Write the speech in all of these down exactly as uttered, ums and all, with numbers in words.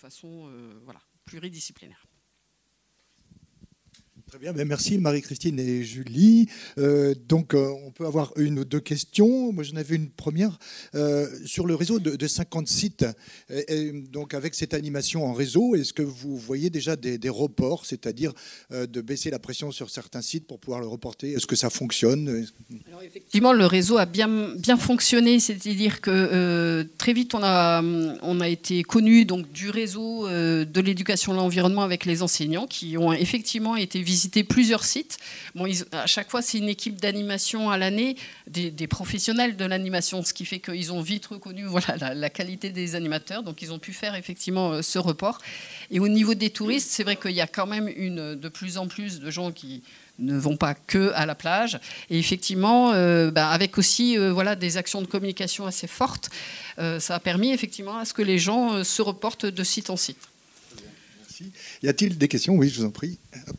façon euh, voilà, pluridisciplinaire. Très bien, ben merci Marie-Christine et Julie. Euh, donc euh, on peut avoir une ou deux questions. Moi j'en avais une première euh, sur le réseau de, de cinquante sites. Et, et, donc avec cette animation en réseau, est-ce que vous voyez déjà des, des reports, c'est-à-dire euh, de baisser la pression sur certains sites pour pouvoir le reporter? Est-ce que ça fonctionne? Alors, effectivement, le réseau a bien, bien fonctionné, c'est-à-dire que euh, très vite on a, on a été connu donc, du réseau euh, de l'éducation à l'environnement avec les enseignants qui ont effectivement été visités plusieurs sites. Bon, ils, à chaque fois, c'est une équipe d'animation à l'année, des, des professionnels de l'animation, ce qui fait qu'ils ont vite reconnu voilà, la, la qualité des animateurs, donc ils ont pu faire effectivement ce report. Et au niveau des touristes, c'est vrai qu'il y a quand même une, de plus en plus de gens qui ne vont pas que à la plage. Et effectivement, euh, bah, avec aussi euh, voilà, des actions de communication assez fortes, euh, ça a permis effectivement à ce que les gens euh, se reportent de site en site. Merci. Y a-t-il des questions? Oui, je vous en prie.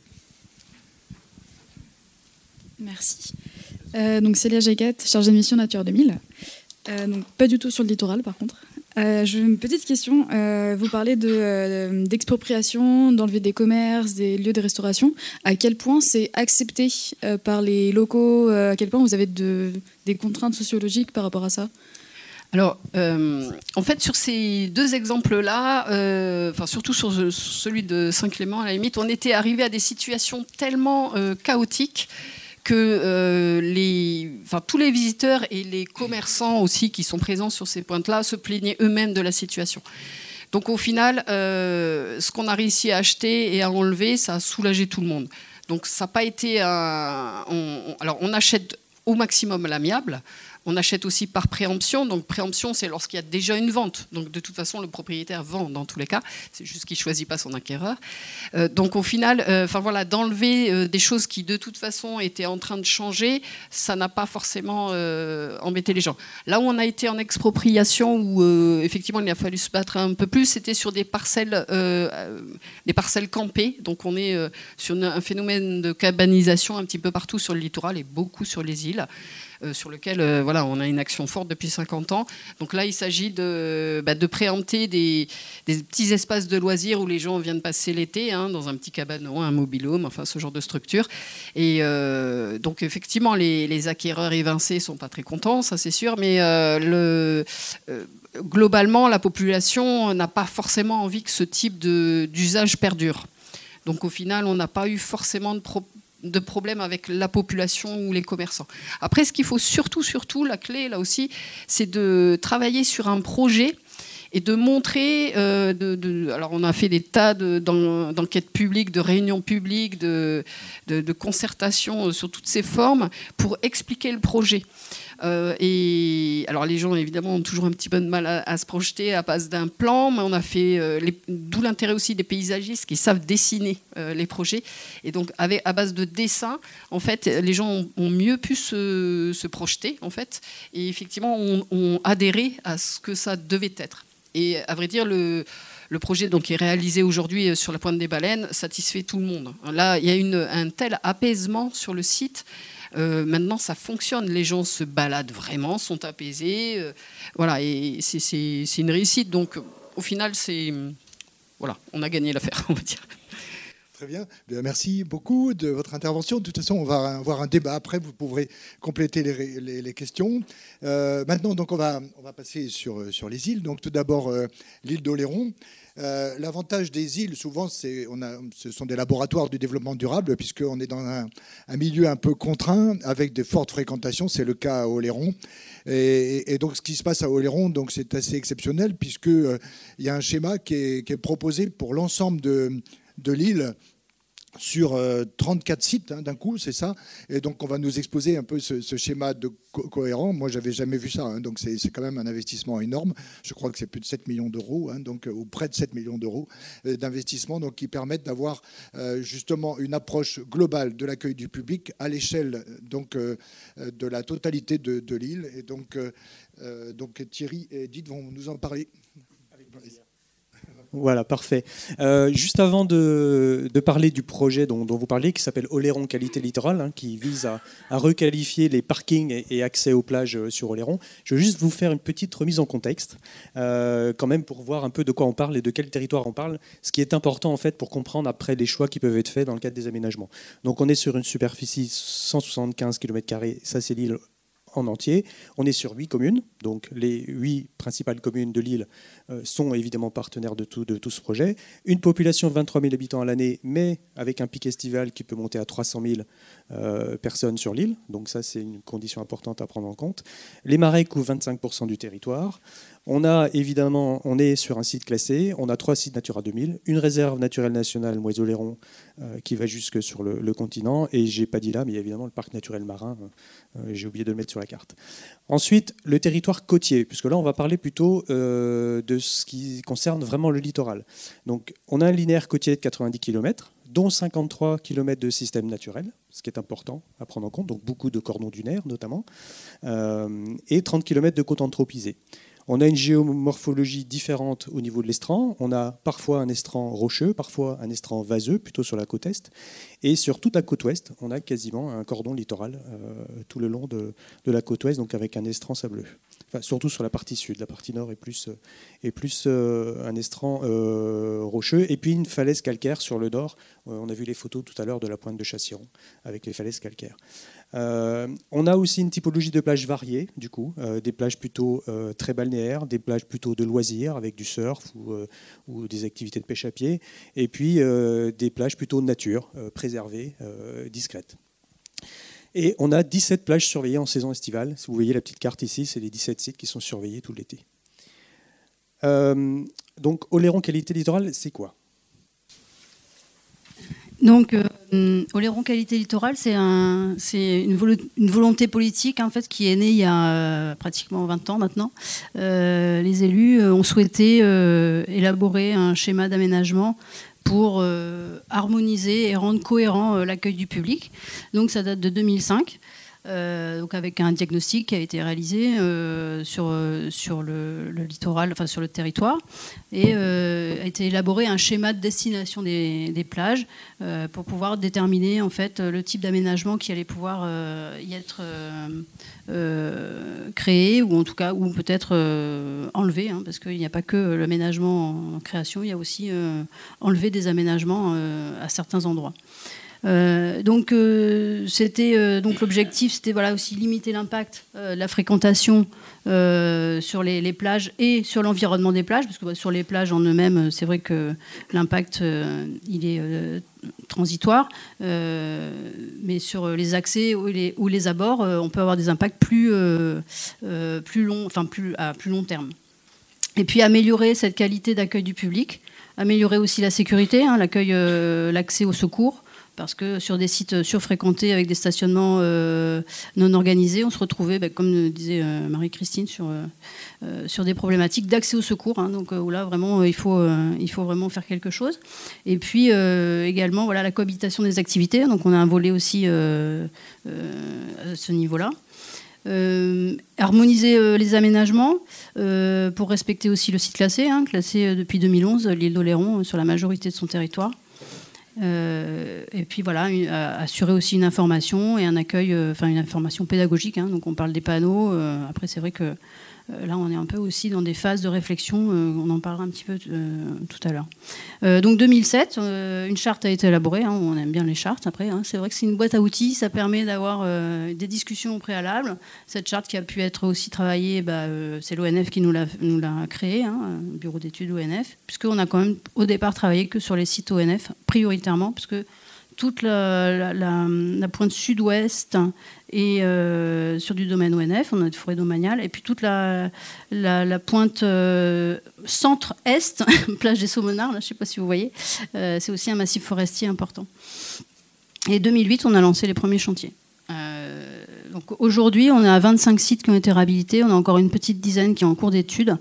Merci. Euh, donc Célia Jaquette, chargée de mission Nature deux mille. Euh, donc pas du tout sur le littoral par contre. Euh, j'ai une petite question. Euh, vous parlez de, euh, d'expropriation, d'enlever des commerces, des lieux de restauration. À quel point c'est accepté euh, par les locaux? euh, À quel point vous avez de, des contraintes sociologiques par rapport à ça? Alors, euh, en fait, sur ces deux exemples-là, euh, enfin, surtout sur celui de Saint-Clément, à la limite, on était arrivé à des situations tellement euh, chaotiques que euh, les, enfin, tous les visiteurs et les commerçants aussi qui sont présents sur ces pointes-là se plaignaient eux-mêmes de la situation. Donc au final, euh, ce qu'on a réussi à acheter et à enlever, ça a soulagé tout le monde. Donc ça n'a pas été un... On, on, alors on achète au maximum à l'amiable. On achète aussi par préemption. Donc préemption, c'est lorsqu'il y a déjà une vente. Donc de toute façon, le propriétaire vend dans tous les cas. C'est juste qu'il ne choisit pas son acquéreur. Euh, donc au final, euh, enfin, voilà, d'enlever euh, des choses qui de toute façon étaient en train de changer, ça n'a pas forcément euh, embêté les gens. Là où on a été en expropriation, où euh, effectivement il a fallu se battre un peu plus, c'était sur des parcelles, euh, des parcelles campées. Donc on est euh, sur un phénomène de cabanisation un petit peu partout sur le littoral et beaucoup sur les îles. Euh, sur lequel euh, voilà, on a une action forte depuis cinquante ans. Donc là, il s'agit de, bah, de préempter des, des petits espaces de loisirs où les gens viennent passer l'été, hein, dans un petit cabanon, un mobil-home, enfin ce genre de structure. Et euh, donc effectivement, les, les acquéreurs évincés ne sont pas très contents, ça c'est sûr, mais euh, le, euh, globalement, la population n'a pas forcément envie que ce type de, d'usage perdure. Donc au final, on n'a pas eu forcément de problème de problèmes avec la population ou les commerçants. Après, ce qu'il faut surtout, surtout, la clé, là aussi, c'est de travailler sur un projet et de montrer... Euh, de, de, alors, on a fait des tas de, d'enquêtes publiques, de réunions publiques, de, de, de concertations sur toutes ces formes pour expliquer le projet. Euh, et alors les gens évidemment ont toujours un petit peu de mal à, à se projeter à base d'un plan, mais on a fait euh, les, d'où l'intérêt aussi des paysagistes qui savent dessiner euh, les projets. Et donc avec, à base de dessin, en fait, les gens ont, ont mieux pu se, se projeter en fait, et effectivement ont, ont adhéré à ce que ça devait être. Et à vrai dire, le Le projet donc, est réalisé aujourd'hui sur la pointe des Baleines, satisfait tout le monde. Là, il y a une, un tel apaisement sur le site. Euh, maintenant, ça fonctionne. Les gens se baladent vraiment, sont apaisés. Euh, voilà, et c'est, c'est, c'est une réussite. Donc, au final, c'est, voilà, on a gagné l'affaire, on va dire. Très bien. Bien, merci beaucoup de votre intervention. De toute façon, on va avoir un débat après. Vous pourrez compléter les, les, les questions. Euh, maintenant, donc, on va, on va passer sur, sur les îles. Donc, tout d'abord, euh, l'île d'Oléron. Euh, l'avantage des îles, souvent, c'est, on a, ce sont des laboratoires du développement durable, puisqu'on est dans un, un milieu un peu contraint, avec de fortes fréquentations. C'est le cas à Oléron. Et, et donc, ce qui se passe à Oléron, donc, c'est assez exceptionnel, puisqu'il euh, y a un schéma qui est, qui est proposé pour l'ensemble de... de l'île sur euh, trente-quatre sites hein, d'un coup, c'est ça. Et donc, on va nous exposer un peu ce, ce schéma de co- cohérent. Moi, j'avais jamais vu ça. Hein, donc, c'est, c'est quand même un investissement énorme. Je crois que c'est plus de sept millions d'euros, hein, donc, ou près de sept millions d'euros euh, d'investissement, donc, qui permettent d'avoir euh, justement une approche globale de l'accueil du public à l'échelle donc, euh, de la totalité de, de l'île. Et donc, euh, euh, donc, Thierry et Edith vont nous en parler. Avec plaisir. Voilà, parfait. Euh, juste avant de, de parler du projet dont, dont vous parlez, qui s'appelle Oléron Qualité Littorale, hein, qui vise à, à requalifier les parkings et, et accès aux plages sur Oléron, je veux juste vous faire une petite remise en contexte, euh, quand même pour voir un peu de quoi on parle et de quel territoire on parle, ce qui est important en fait pour comprendre après les choix qui peuvent être faits dans le cadre des aménagements. Donc on est sur une superficie cent soixante-quinze kilomètres carrés, ça c'est l'île en entier. On est sur huit communes, donc les huit principales communes de l'île euh, sont évidemment partenaires de tout, de tout ce projet. Une population de vingt-trois mille habitants à l'année, mais avec un pic estival qui peut monter à trois cent mille euh, personnes sur l'île, donc ça c'est une condition importante à prendre en compte. Les marais couvrent vingt-cinq pour cent du territoire. On a évidemment, on est sur un site classé, on a trois sites Natura deux mille, une réserve naturelle nationale Moise-Oléron euh, qui va jusque sur le, le continent, et j'ai pas dit là, mais il y a évidemment le parc naturel marin, euh, j'ai oublié de le mettre sur la carte. Ensuite, le territoire côtier, puisque là on va parler plutôt euh, de ce qui concerne vraiment le littoral. Donc on a un linéaire côtier de quatre-vingt-dix kilomètres, dont cinquante-trois kilomètres de système naturel, ce qui est important à prendre en compte, donc beaucoup de cordons dunaires notamment, euh, et trente kilomètres de côtes anthropisées. On a une géomorphologie différente au niveau de l'estran. On a parfois un estran rocheux, parfois un estran vaseux, plutôt sur la côte est. Et sur toute la côte ouest, on a quasiment un cordon littoral euh, tout le long de, de la côte ouest, donc avec un estran sableux. Enfin, surtout sur la partie sud. La partie nord est plus, est plus euh, un estran euh, rocheux. Et puis une falaise calcaire sur le nord. Euh, on a vu les photos tout à l'heure de la pointe de Chassiron avec les falaises calcaires. Euh, on a aussi une typologie de plages variée, du coup, euh, des plages plutôt euh, très balnéaires, des plages plutôt de loisirs avec du surf ou, euh, ou des activités de pêche à pied, et puis euh, des plages plutôt de nature, euh, préservées, euh, discrètes. Et on a dix-sept plages surveillées en saison estivale. Si vous voyez la petite carte ici, c'est les dix-sept sites qui sont surveillés tout l'été. Euh, donc, Oléron Qualité Littorale, c'est quoi ? Donc, euh, Oléron Qualité Littorale, c'est un, c'est une, volo- une volonté politique en fait, qui est née il y a euh, pratiquement vingt ans maintenant. Euh, les élus ont souhaité euh, élaborer un schéma d'aménagement pour euh, harmoniser et rendre cohérent euh, l'accueil du public. Donc, ça date de deux mille cinq. Euh, donc avec un diagnostic qui a été réalisé euh, sur, euh, sur le, le littoral, enfin sur le territoire, et euh, a été élaboré un schéma de destination des, des plages euh, pour pouvoir déterminer en fait le type d'aménagement qui allait pouvoir euh, y être euh, euh, créé, ou en tout cas ou peut-être euh, enlevé, hein, parce qu'il n'y a pas que l'aménagement en création, il y a aussi euh, enlever des aménagements euh, à certains endroits. Euh, donc, euh, c'était, euh, donc l'objectif, c'était voilà, aussi limiter l'impact euh, de la fréquentation euh, sur les, les plages et sur l'environnement des plages, parce que bah, sur les plages en eux-mêmes, c'est vrai que l'impact, euh, il est euh, transitoire, euh, mais sur les accès ou les, ou les abords, euh, on peut avoir des impacts plus, euh, euh, plus longs, enfin plus, à plus long terme. Et puis améliorer cette qualité d'accueil du public, améliorer aussi la sécurité, hein, l'accueil, euh, l'accès aux secours, parce que sur des sites surfréquentés avec des stationnements euh, non organisés, on se retrouvait, bah, comme disait euh, Marie-Christine, sur, euh, sur des problématiques d'accès au secours. Hein, donc euh, où là, vraiment, il faut, euh, il faut vraiment faire quelque chose. Et puis euh, également, voilà, la cohabitation des activités. Donc on a un volet aussi euh, euh, à ce niveau-là. Euh, harmoniser euh, les aménagements euh, pour respecter aussi le site classé, hein, classé euh, depuis deux mille onze, l'île d'Oléron, euh, sur la majorité de son territoire. Euh, et puis voilà, une, assurer aussi une information et un accueil, euh, enfin une information pédagogique. Hein, donc on parle des panneaux. Euh, après, c'est vrai que euh, là, on est un peu aussi dans des phases de réflexion. Euh, on en parlera un petit peu euh, tout à l'heure. Euh, donc deux mille sept, euh, une charte a été élaborée. Hein, on aime bien les chartes. Après, hein, c'est vrai que c'est une boîte à outils. Ça permet d'avoir euh, des discussions au préalable. Cette charte qui a pu être aussi travaillée, bah, euh, c'est l'O N F qui nous l'a, nous l'a créée, hein, bureau d'études O N F, puisqu'on a quand même au départ travaillé que sur les sites O N F prioritairement, parce que toute la, la, la, la pointe sud-ouest et euh, sur du domaine O N F, on a des forêts domaniales, et puis toute la, la, la pointe euh, centre-est, plage des Saumonards, là, je ne sais pas si vous voyez, euh, c'est aussi un massif forestier important. Et deux mille huit, on a lancé les premiers chantiers. Euh, donc aujourd'hui, on est à vingt-cinq sites qui ont été réhabilités, on a encore une petite dizaine qui est en cours d'étude.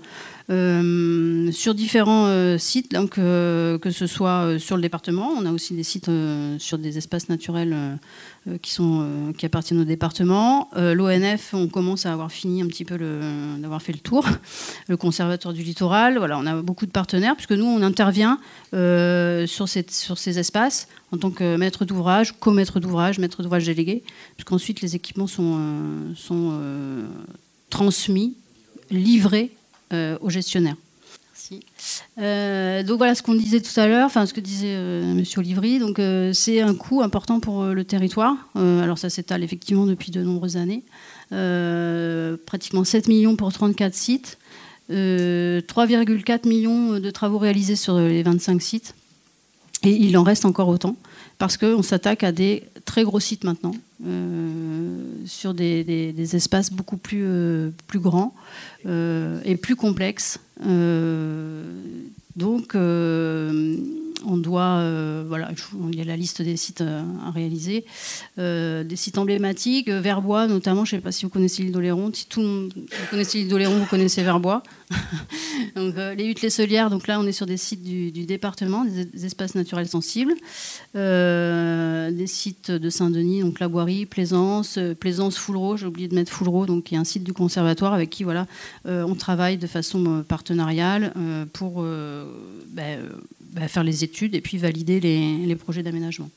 euh, sur différents euh, sites, donc, euh, que ce soit sur le département. On a aussi des sites euh, sur des espaces naturels euh, qui, sont, euh, qui appartiennent au département. Euh, L'O N F, on commence à avoir fini un petit peu le, d'avoir fait le tour. Le Conservatoire du littoral, voilà, on a beaucoup de partenaires, puisque nous, on intervient euh, sur, cette, sur ces espaces en tant que maître d'ouvrage, co-maître d'ouvrage, maître d'ouvrage délégué, puisqu'ensuite les équipements sont, euh, sont euh, transmis, livrés euh, aux gestionnaires. Merci. Euh, donc voilà ce qu'on disait tout à l'heure, enfin ce que disait euh, Monsieur Olivry. Donc euh, c'est un coût important pour euh, le territoire. Euh, alors ça s'étale effectivement depuis de nombreuses années. Euh, pratiquement sept millions pour trente-quatre sites, euh, trois virgule quatre millions de travaux réalisés sur les vingt-cinq sites. Et il en reste encore autant, parce qu'on s'attaque à des très gros sites maintenant, euh, sur des, des, des espaces beaucoup plus, euh, plus grands euh, et plus complexes. Euh, donc, euh, on doit, euh, voilà, il y a la liste des sites à réaliser, euh, des sites emblématiques, Verbois notamment. Je ne sais pas si vous connaissez l'île d'Oléron. Si tout le monde, vous connaissez l'île d'Oléron, vous connaissez Verbois. Donc, euh, les Huttes-les-Solières. Donc là, on est sur des sites du, du département, des, des espaces naturels sensibles, euh, des sites de Saint-Denis, donc La Boirie, Plaisance, euh, Plaisance Foulreau. J'ai oublié de mettre Foulreau, donc qui est un site du conservatoire avec qui, voilà, euh, on travaille de façon euh, partenariale euh, pour euh, ben, euh, ben, faire les études et puis valider les, les projets d'aménagement.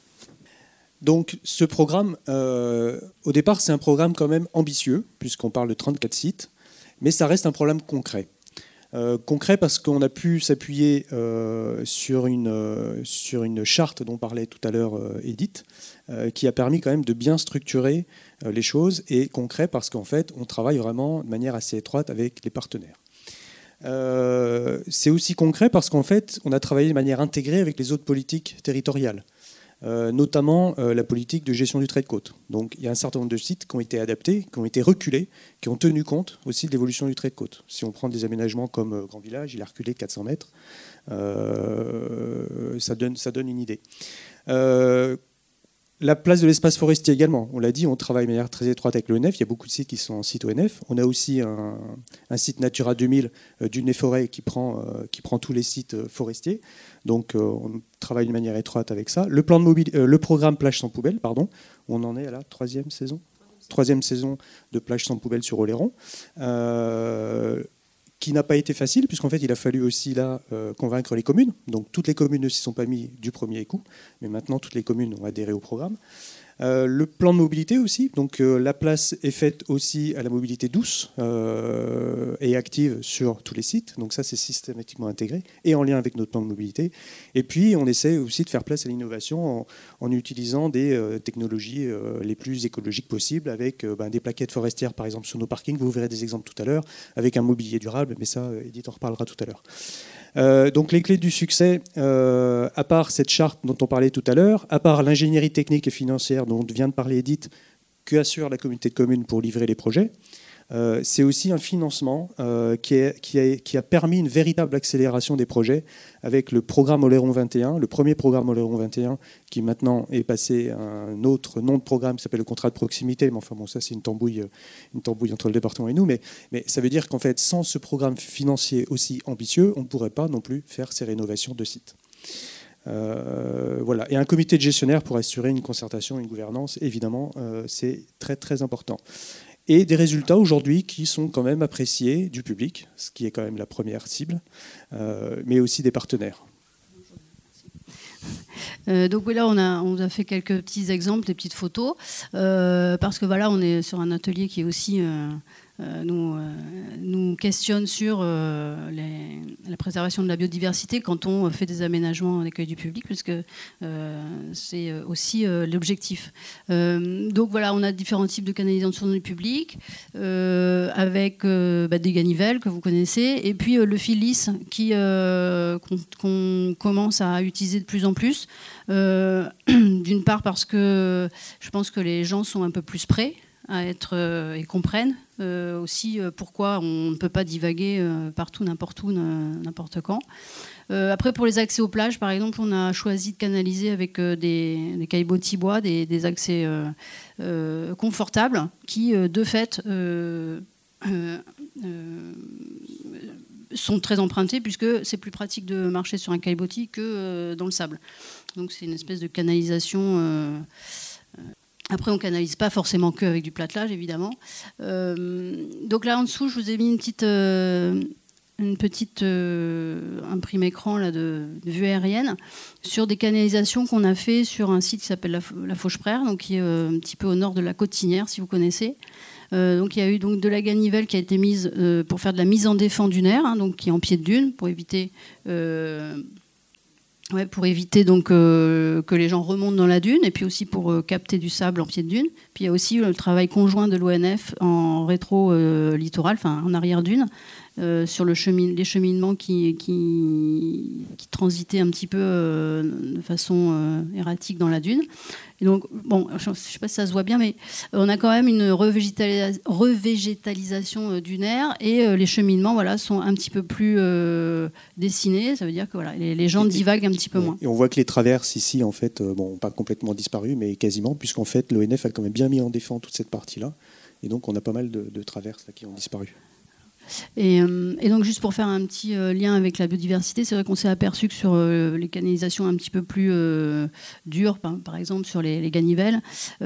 Donc ce programme, euh, au départ, c'est un programme quand même ambitieux, puisqu'on parle de trente-quatre sites, mais ça reste un problème concret. Euh, concret parce qu'on a pu s'appuyer euh, sur, une, euh, sur une charte dont parlait tout à l'heure euh, Edith, euh, qui a permis quand même de bien structurer euh, les choses, et concret parce qu'en fait, on travaille vraiment de manière assez étroite avec les partenaires. Euh, c'est aussi concret parce qu'en fait, on a travaillé de manière intégrée avec les autres politiques territoriales. Euh, notamment euh, la politique de gestion du trait de côte. Donc il y a un certain nombre de sites qui ont été adaptés, qui ont été reculés, qui ont tenu compte aussi de l'évolution du trait de côte. Si on prend des aménagements comme euh, Grand Village, il a reculé de quatre cents mètres, euh, ça, donne, ça donne une idée. Euh, La place de l'espace forestier également. On l'a dit, on travaille de manière très étroite avec l'O N F. Il y a beaucoup de sites qui sont en site O N F. On a aussi un, un site Natura deux mille euh, du Nez-Forêt qui prend, euh, qui prend tous les sites euh, forestiers. Donc euh, on travaille de manière étroite avec ça. Le, plan de mobile, euh, le programme Plage sans poubelle, pardon, on en est à la troisième saison. Troisième saison de Plage sans poubelle sur Oléron. Euh, qui n'a pas été facile, puisqu'en fait, il a fallu aussi là euh, convaincre les communes. Donc, toutes les communes ne s'y sont pas mis du premier coup, mais maintenant, toutes les communes ont adhéré au programme. Euh, le plan de mobilité aussi, donc euh, la place est faite aussi à la mobilité douce euh, et active sur tous les sites, donc ça c'est systématiquement intégré et en lien avec notre plan de mobilité. Et puis on essaie aussi de faire place à l'innovation en, en utilisant des euh, technologies euh, les plus écologiques possibles, avec euh, ben, des plaquettes forestières par exemple sur nos parkings, vous verrez des exemples tout à l'heure, avec un mobilier durable, mais ça Edith en reparlera tout à l'heure. Euh, donc les clés du succès, euh, à part cette charte dont on parlait tout à l'heure, à part l'ingénierie technique et financière dont vient de parler Edith, que assure la communauté de communes pour livrer les projets, euh, c'est aussi un financement euh, qui, est, qui, a, qui a permis une véritable accélération des projets avec le programme Oléron vingt et un, le premier programme Oléron vingt et un, qui maintenant est passé à un autre nom de programme qui s'appelle le contrat de proximité. Mais enfin bon, ça c'est une tambouille, une tambouille entre le département et nous. Mais, mais ça veut dire qu'en fait, sans ce programme financier aussi ambitieux, on ne pourrait pas non plus faire ces rénovations de sites. Euh, voilà. Et un comité de gestionnaire pour assurer une concertation, une gouvernance, évidemment, euh, c'est très très important. Et des résultats aujourd'hui qui sont quand même appréciés du public, ce qui est quand même la première cible, euh, mais aussi des partenaires. Euh, donc oui, là on a, on a fait quelques petits exemples, des petites photos, euh, parce que voilà, on est sur un atelier qui est aussi euh, euh, nous, euh, nous questionne sur euh, les, la préservation de la biodiversité quand on fait des aménagements en accueil du public, puisque euh, c'est aussi euh, l'objectif. Euh, donc voilà, on a différents types de canalisation du public, euh, avec euh, bah, des ganivelles que vous connaissez, et puis euh, le fil lisse qui, euh, qu'on, qu'on commence à utiliser de plus en plus. Euh, d'une part parce que je pense que les gens sont un peu plus prêts à être euh, et comprennent euh, aussi euh, pourquoi on ne peut pas divaguer euh, partout, n'importe où, n'importe quand. Euh, après, pour les accès aux plages, par exemple, on a choisi de canaliser avec euh, des, des caillebotis bois, des, des accès euh, euh, confortables qui, euh, de fait, euh, euh, euh, sont très empruntés puisque c'est plus pratique de marcher sur un caillebotis que euh, dans le sable. Donc c'est une espèce de canalisation. Euh, euh, après, on ne canalise pas forcément qu'avec du platelage, évidemment. Euh, donc là, en dessous, je vous ai mis une petite... Euh, une petite euh, imprimé écran là, de, de vue aérienne sur des canalisations qu'on a fait sur un site qui s'appelle la, la Fauche-Prère, donc qui est euh, un petit peu au nord de la Côte-Tinière, si vous connaissez. Euh, donc il y a eu donc de la ganivelle qui a été mise euh, pour faire de la mise en défend dunaire, hein, donc qui est en pied de dune pour éviter euh, ouais, pour éviter donc euh, que les gens remontent dans la dune et puis aussi pour euh, capter du sable en pied de dune. Puis il y a aussi le travail conjoint de l'O N F en rétro euh, littoral, enfin en arrière dune. Euh, sur le chemin, les cheminements qui, qui, qui transitaient un petit peu euh, de façon euh, erratique dans la dune. Et donc, bon, je ne sais pas si ça se voit bien, mais on a quand même une revégétalis- revégétalisation euh, dunaire et euh, les cheminements voilà, sont un petit peu plus euh, dessinés. Ça veut dire que voilà, les, les gens divaguent un petit peu moins. Et on voit que les traverses ici, en fait, euh, bon, pas complètement disparu, mais quasiment, puisqu'en fait, l'O N F a quand même bien mis en défense toute cette partie-là. Et donc, on a pas mal de, de traverses là, qui ont disparu. Et, euh, et donc juste pour faire un petit euh, lien avec la biodiversité, c'est vrai qu'on s'est aperçu que sur euh, les canalisations un petit peu plus euh, dures, par, par exemple sur les, les ganivelles,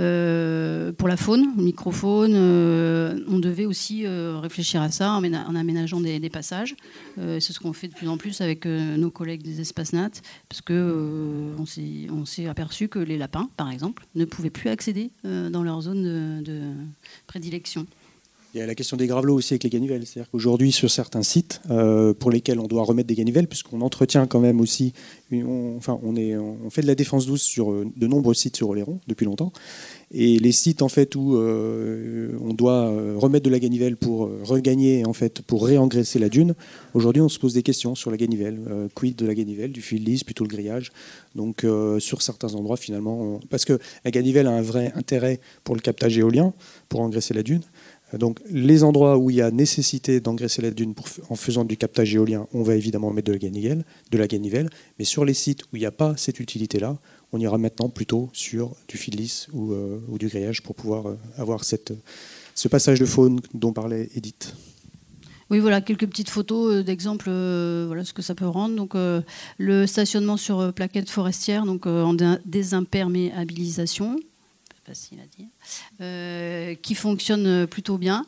euh, pour la faune, microfaune, euh, on devait aussi euh, réfléchir à ça en, ména- en aménageant des, des passages. Euh, c'est ce qu'on fait de plus en plus avec euh, nos collègues des espaces nat, parce que euh, on, s'est, on s'est aperçu que les lapins, par exemple, ne pouvaient plus accéder euh, dans leur zone de, de prédilection. Il y a la question des gravelots aussi avec les ganivelles. C'est-à-dire qu'aujourd'hui, sur certains sites euh, pour lesquels on doit remettre des ganivelles, puisqu'on entretient quand même aussi, on, enfin, on, est, on fait de la défense douce sur de nombreux sites sur Oléron depuis longtemps. Et les sites en fait où euh, on doit remettre de la ganivelle pour regagner, en fait, pour réengraisser la dune, aujourd'hui on se pose des questions sur la ganivelle. Euh, quid de la ganivelle, du fil lisse, plutôt le grillage. Donc euh, sur certains endroits finalement, on... parce que la ganivelle a un vrai intérêt pour le captage éolien, pour engraisser la dune. Donc les endroits où il y a nécessité d'engraisser la dune pour, en faisant du captage éolien, on va évidemment mettre de la ganivelle, de la ganivelle. Mais sur les sites où il n'y a pas cette utilité-là, on ira maintenant plutôt sur du fil lisse ou, euh, ou du grillage pour pouvoir euh, avoir cette, ce passage de faune dont parlait Edith. Oui, voilà, quelques petites photos d'exemples, euh, voilà ce que ça peut rendre. Donc, euh, le stationnement sur euh, plaquettes forestières, donc euh, en dé- désimperméabilisation. Facile à dire, euh, qui fonctionne plutôt bien,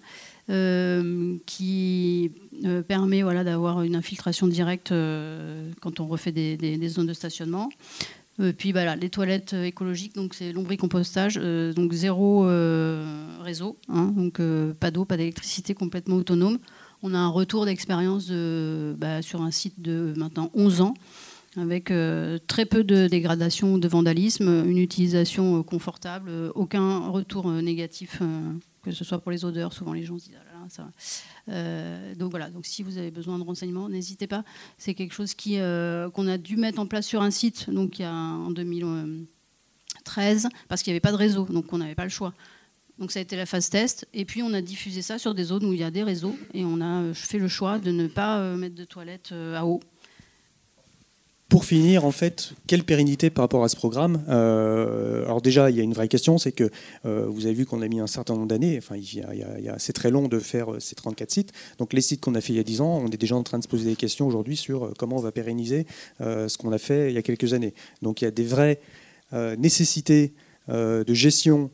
euh, qui euh, permet voilà, d'avoir une infiltration directe euh, quand on refait des, des, des zones de stationnement. Euh, puis voilà, les toilettes écologiques, donc c'est lombricompostage, euh, donc zéro euh, réseau, hein, donc euh, pas d'eau, pas d'électricité, complètement autonome. On a un retour d'expérience de, bah, sur un site de maintenant onze ans, avec euh, très peu de dégradation ou de vandalisme, une utilisation euh, confortable, euh, aucun retour euh, négatif, euh, que ce soit pour les odeurs. Souvent les gens se disent ah là là, ça va. Euh, donc voilà, donc si vous avez besoin de renseignements, n'hésitez pas. C'est quelque chose qui, euh, qu'on a dû mettre en place sur un site, donc il y a, en deux mille treize, parce qu'il n'y avait pas de réseau, donc on n'avait pas le choix. Donc ça a été la phase test, et puis on a diffusé ça sur des zones où il y a des réseaux, et on a fait le choix de ne pas mettre de toilettes à eau. Pour finir, en fait, quelle pérennité par rapport à ce programme ? euh, Alors déjà, il y a une vraie question, c'est que euh, vous avez vu qu'on a mis un certain nombre d'années. Enfin, il y a, il y a, il y a, c'est très long de faire ces trente-quatre sites. Donc les sites qu'on a fait il y a dix ans, on est déjà en train de se poser des questions aujourd'hui sur comment on va pérenniser euh, ce qu'on a fait il y a quelques années. Donc il y a des vraies euh, nécessités euh, de gestion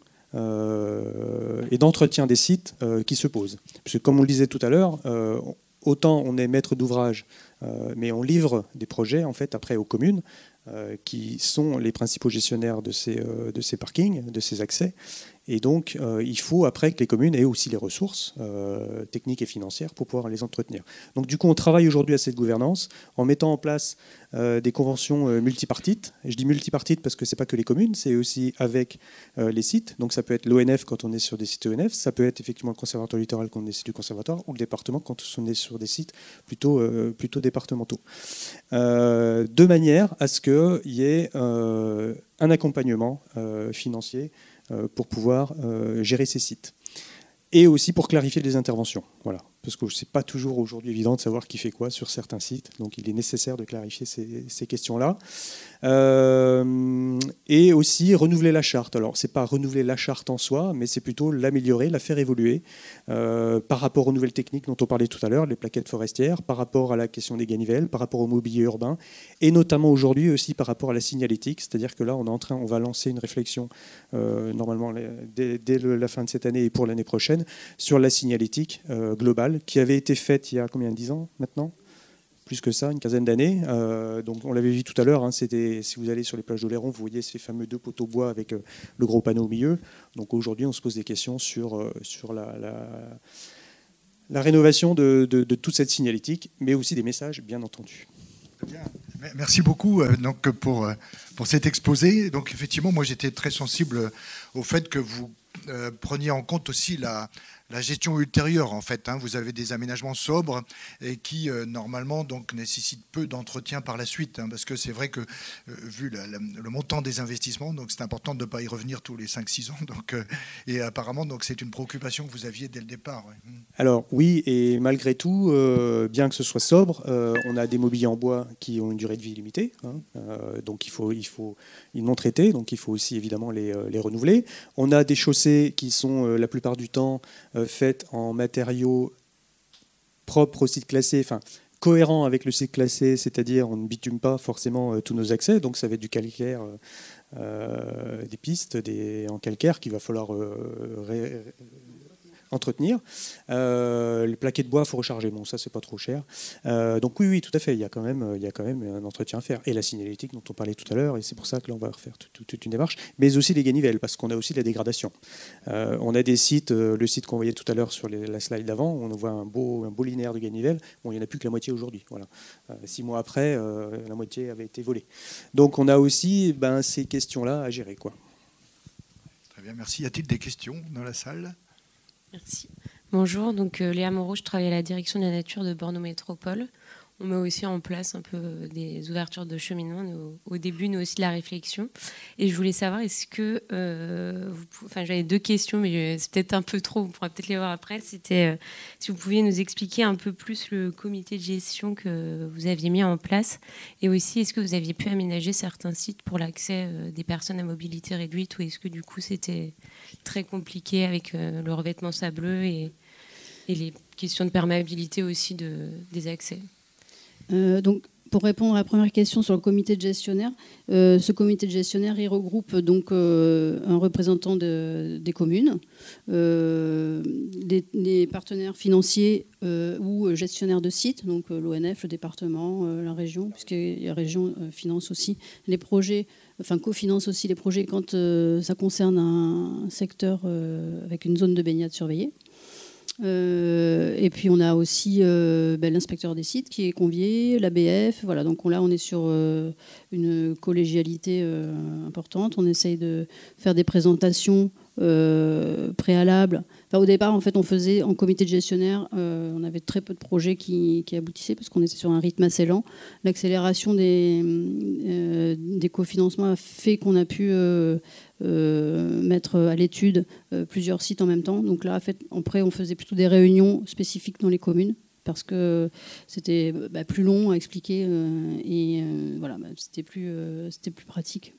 euh, et d'entretien des sites euh, qui se posent. Parce que comme on le disait tout à l'heure, euh, autant on est maître d'ouvrage, Euh, mais on livre des projets en fait après aux communes euh, qui sont les principaux gestionnaires de ces, euh, de ces parkings, de ces accès. Et donc, euh, il faut après que les communes aient aussi les ressources euh, techniques et financières pour pouvoir les entretenir. Donc, du coup, on travaille aujourd'hui à cette gouvernance en mettant en place euh, des conventions euh, multipartites. Et je dis multipartites parce que ce n'est pas que les communes, c'est aussi avec euh, les sites. Donc, ça peut être l'O N F quand on est sur des sites O N F, ça peut être effectivement le conservatoire littoral quand on est sur du conservatoire, ou le département quand on est sur des sites plutôt, euh, plutôt départementaux. Euh, de manière à ce qu'il y ait euh, un accompagnement euh, financier pour pouvoir euh, gérer ces sites. Et aussi pour clarifier les interventions. Voilà. parce que ce n'est pas toujours aujourd'hui évident de savoir qui fait quoi sur certains sites. Donc il est nécessaire de clarifier ces, ces questions-là. Euh, et aussi renouveler la charte. Alors ce n'est pas renouveler la charte en soi, mais c'est plutôt l'améliorer, la faire évoluer euh, par rapport aux nouvelles techniques dont on parlait tout à l'heure, les plaquettes forestières, par rapport à la question des ganivelles, par rapport au mobilier urbain, et notamment aujourd'hui aussi par rapport à la signalétique. C'est-à-dire que là, on est en train, on va lancer une réflexion euh, normalement dès, dès le, la fin de cette année et pour l'année prochaine sur la signalétique euh, globale qui avait été faite il y a combien, dix ans maintenant ? Plus que ça, une quinzaine d'années. Euh, donc on l'avait vu tout à l'heure, hein, c'était, si vous allez sur les plages d'Oléron, vous voyez ces fameux deux poteaux bois avec euh, le gros panneau au milieu. Donc aujourd'hui, on se pose des questions sur, euh, sur la, la, la rénovation de, de, de toute cette signalétique, mais aussi des messages, bien entendu. Bien. Merci beaucoup euh, donc, pour, euh, pour cet exposé. Donc effectivement, moi j'étais très sensible au fait que vous euh, preniez en compte aussi la, la gestion ultérieure en fait. Hein. Vous avez des aménagements sobres et qui euh, normalement donc nécessitent peu d'entretien par la suite, hein, parce que c'est vrai que euh, vu la, la, le montant des investissements, donc c'est important de ne pas y revenir tous les cinq six ans. Donc, euh, et apparemment donc c'est une préoccupation que vous aviez dès le départ. Ouais. Alors oui, et malgré tout, euh, bien que ce soit sobre, euh, on a des mobiliers en bois qui ont une durée de vie limitée, hein, euh, donc il faut, il faut ils non traités, donc il faut aussi évidemment les, les renouveler. On a des chaussées qui sont euh, la plupart du temps euh, faites en matériaux propres au site classé, enfin cohérents avec le site classé, c'est-à-dire on ne bitume pas forcément euh, tous nos accès, donc ça va être du calcaire, euh, euh, des pistes des, en calcaire qu'il va falloir euh, ré, entretenir. Euh, les plaquets de bois, il faut recharger. Bon, ça, c'est pas trop cher. Euh, donc oui, oui, tout à fait. Il y a quand même, il y a quand même un entretien à faire. Et la signalétique dont on parlait tout à l'heure, et c'est pour ça que là, on va refaire toute, toute une démarche. Mais aussi les ganivelles, parce qu'on a aussi de la dégradation. Euh, on a des sites, euh, le site qu'on voyait tout à l'heure sur les, la slide d'avant, on voit un beau, un beau linéaire de ganivelles. Bon, il n'y en a plus que la moitié aujourd'hui. Voilà. Euh, six mois après, euh, la moitié avait été volée. Donc on a aussi ben, ces questions-là à gérer, quoi. Très bien, merci. Y a-t-il des questions dans la salle ? Merci. Bonjour, donc euh, Léa Moreau, je travaille à la direction de la nature de Bordeaux Métropole. On met aussi en place un peu des ouvertures de cheminement nous, au début, nous aussi, de la réflexion. Et je voulais savoir, est-ce que... Euh, vous, enfin, j'avais deux questions, mais c'est peut-être un peu trop, on pourra peut-être les voir après. C'était euh, si vous pouviez nous expliquer un peu plus le comité de gestion que vous aviez mis en place. Et aussi, est-ce que vous aviez pu aménager certains sites pour l'accès euh, des personnes à mobilité réduite, ou est-ce que du coup, c'était très compliqué avec euh, le revêtement sableux et, et les questions de perméabilité aussi de, des accès ? Euh, donc, pour répondre à la première question sur le comité de gestionnaire, euh, ce comité de gestionnaire, il regroupe donc euh, un représentant de, des communes, euh, des, des partenaires financiers euh, ou gestionnaires de sites, donc euh, l'O N F, le département, euh, la région, puisque la région euh, finance aussi les projets, enfin cofinance aussi les projets quand euh, ça concerne un, un secteur euh, avec une zone de baignade surveillée. Euh, et puis on a aussi euh, ben, l'inspecteur des sites qui est convié, l'A B F, voilà, donc on, là on est sur euh, une collégialité euh, importante, on essaye de faire des présentations euh, préalables. Enfin, au départ en fait on faisait en comité de gestionnaire, euh, on avait très peu de projets qui, qui aboutissaient parce qu'on était sur un rythme assez lent. L'accélération des, euh, des cofinancements a fait qu'on a pu euh, Euh, mettre à l'étude euh, plusieurs sites en même temps. Donc là, en fait, après, on faisait plutôt des réunions spécifiques dans les communes parce que c'était bah, plus long à expliquer euh, et euh, voilà, bah, c'était plus, euh, c'était plus pratique.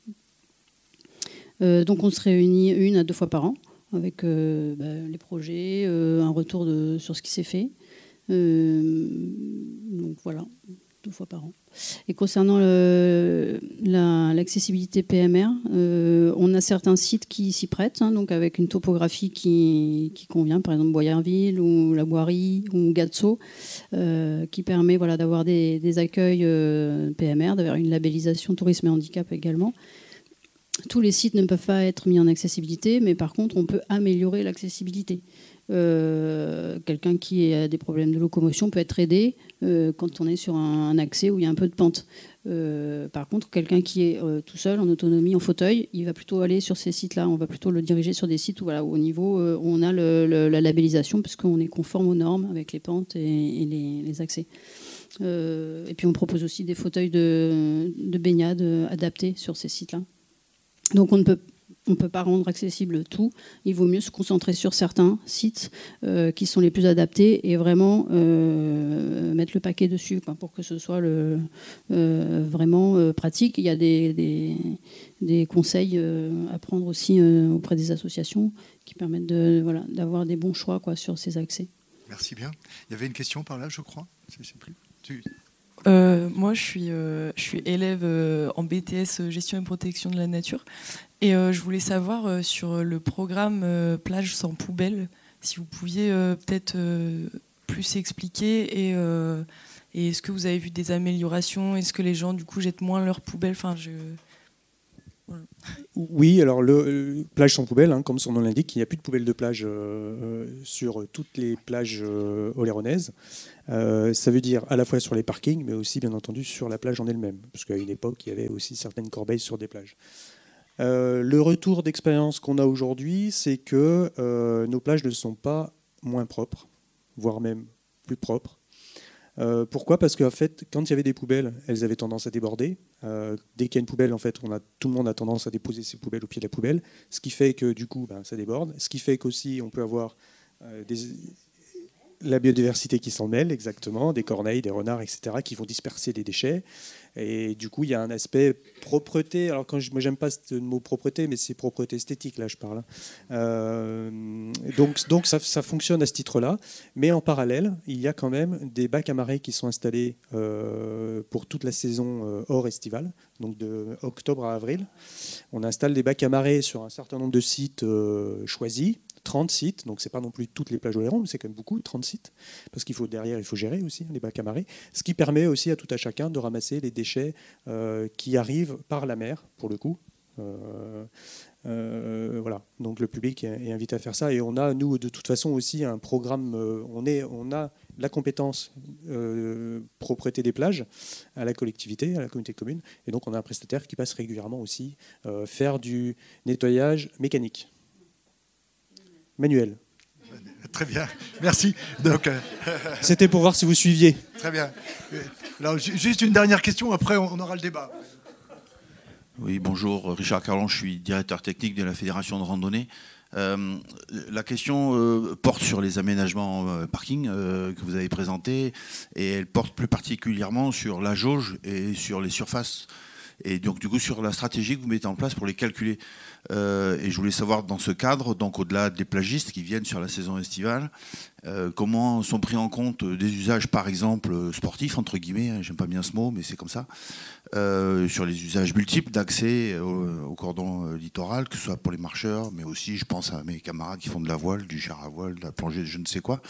Euh, donc on se réunit une à deux fois par an avec euh, bah, les projets, euh, un retour de, sur ce qui s'est fait. Euh, donc voilà, deux fois par an. Et concernant le, la, l'accessibilité P M R, euh, on a certains sites qui s'y prêtent, hein, donc avec une topographie qui, qui convient, par exemple Boyerville ou La Boirie ou Gatso, euh, qui permet voilà, d'avoir des, des accueils euh, P M R, d'avoir une labellisation tourisme et handicap également. Tous les sites ne peuvent pas être mis en accessibilité, mais par contre, on peut améliorer l'accessibilité. Euh, quelqu'un qui a des problèmes de locomotion peut être aidé euh, quand on est sur un, un accès où il y a un peu de pente. Euh, par contre, quelqu'un qui est euh, tout seul, en autonomie, en fauteuil, il va plutôt aller sur ces sites-là. On va plutôt le diriger sur des sites où, voilà, où au niveau euh, où on a le, le, la labellisation, parce qu'on est conforme aux normes avec les pentes et, et les, les accès. Euh, et puis on propose aussi des fauteuils de, de baignade adaptés sur ces sites-là. Donc on ne peut on ne peut pas rendre accessible tout. Il vaut mieux se concentrer sur certains sites euh, qui sont les plus adaptés et vraiment euh, mettre le paquet dessus quoi, pour que ce soit le, euh, vraiment euh, pratique. Il y a des, des, des conseils euh, à prendre aussi euh, auprès des associations qui permettent de, voilà, d'avoir des bons choix quoi, sur ces accès. Merci bien. Il y avait une question par là, je crois. Je sais plus. Tu... Euh, moi, je suis, euh, je suis élève euh, en B T S euh, Gestion et Protection de la Nature. Et euh, je voulais savoir euh, sur le programme euh, Plage sans poubelle, si vous pouviez euh, peut-être euh, plus expliquer. Et, euh, et est-ce que vous avez vu des améliorations? Est-ce que les gens, du coup, jettent moins leurs poubelles? Enfin, je... Voilà. Oui, alors le, le plage sans poubelle, hein, comme son nom l'indique, il n'y a plus de poubelles de plage euh, sur toutes les plages euh, oléronaises. Euh, ça veut dire à la fois sur les parkings, mais aussi bien entendu sur la plage en elle-même, parce qu'à une époque, il y avait aussi certaines corbeilles sur des plages. Euh, le retour d'expérience qu'on a aujourd'hui, c'est que euh, nos plages ne sont pas moins propres, voire même plus propres. Euh, pourquoi ? Parce qu'en fait, quand il y avait des poubelles, elles avaient tendance à déborder. Euh, dès qu'il y a une poubelle, en fait, on a, tout le monde a tendance à déposer ses poubelles au pied de la poubelle, ce qui fait que du coup, ben, ça déborde. Ce qui fait qu'aussi, on peut avoir euh, des, la biodiversité qui s'en mêle, exactement, des corneilles, des renards, et cetera, qui vont disperser les déchets. Et du coup, il y a un aspect propreté. Alors, quand je, moi, j'aime pas ce mot propreté, mais c'est propreté esthétique, là, je parle. Euh, donc, donc ça, ça fonctionne à ce titre-là. Mais en parallèle, il y a quand même des bacs à marée qui sont installés euh, pour toute la saison euh, hors estivale, donc de octobre à avril. On installe des bacs à marée sur un certain nombre de sites euh, choisis. trente sites, donc c'est pas non plus toutes les plages Oléron, mais c'est quand même beaucoup, trente sites, parce qu'il faut derrière, il faut gérer aussi les bacs à marée, ce qui permet aussi à tout à chacun de ramasser les déchets euh, qui arrivent par la mer, pour le coup. Euh, euh, voilà, donc le public est, est invité à faire ça, et on a, nous, de toute façon aussi un programme, euh, on, est, on a la compétence euh, propreté des plages à la collectivité, à la communauté de communes, et donc on a un prestataire qui passe régulièrement aussi euh, faire du nettoyage mécanique. Manuel. Très bien, merci. Donc, euh... C'était pour voir si vous suiviez. Très bien. Alors, juste une dernière question, après on aura le débat. Oui, bonjour, Richard Carlon, je suis directeur technique de la Fédération de randonnée. Euh, la question euh, porte sur les aménagements euh, parking euh, que vous avez présentés, et elle porte plus particulièrement sur la jauge et sur les surfaces. Et donc, du coup, sur la stratégie que vous mettez en place pour les calculer. Euh, et je voulais savoir, dans ce cadre, donc au-delà des plagistes qui viennent sur la saison estivale, euh, comment sont pris en compte des usages, par exemple, sportifs, entre guillemets, hein, j'aime pas bien ce mot, mais c'est comme ça, euh, sur les usages multiples d'accès au, au cordon littoral, que ce soit pour les marcheurs, mais aussi, je pense à mes camarades qui font de la voile, du char à voile, de la plongée, je ne sais quoi,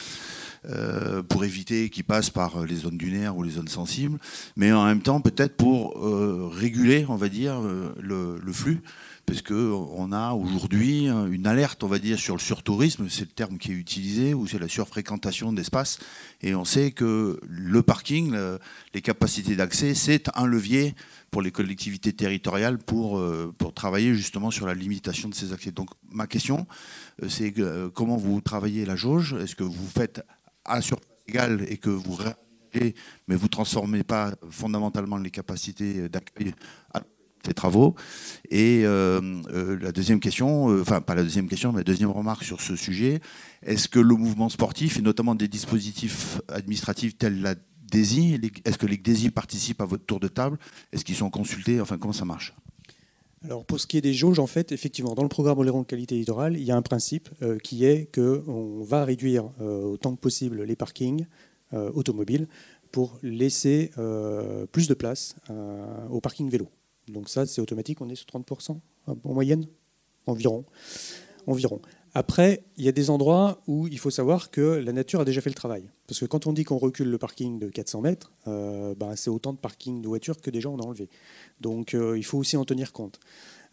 euh, pour éviter qu'ils passent par les zones dunaires ou les zones sensibles, mais en même temps, peut-être pour euh, réguler, on va dire, le, le flux, parce qu'on a aujourd'hui une alerte, on va dire, sur le surtourisme, c'est le terme qui est utilisé, ou c'est la surfréquentation d'espace, et on sait que le parking, les capacités d'accès, c'est un levier pour les collectivités territoriales pour, pour travailler justement sur la limitation de ces accès. Donc ma question, c'est comment vous travaillez la jauge? Est-ce que vous faites à surface égale et que vous réagissez, mais vous ne transformez pas fondamentalement les capacités d'accueil à ces travaux? Et euh, euh, la deuxième question, euh, enfin pas la deuxième question, mais la deuxième remarque sur ce sujet, est-ce que le mouvement sportif, et notamment des dispositifs administratifs tels la D E S I, est-ce que les D E S I participent à votre tour de table? Est-ce qu'ils sont consultés? Enfin, comment ça marche? Alors pour ce qui est des jauges, en fait, effectivement, dans le programme Oléron Qualité Littorale, il y a un principe euh, qui est qu'on va réduire euh, autant que possible les parkings euh, automobiles pour laisser euh, plus de place euh, au parking vélo. Donc ça, c'est automatique, on est sur trente pour cent en moyenne, environ. environ. Après, il y a des endroits où il faut savoir que la nature a déjà fait le travail. Parce que quand on dit qu'on recule le parking de quatre cents mètres, euh, ben, c'est autant de parking de voitures que des gens ont enlevé. Donc euh, il faut aussi en tenir compte.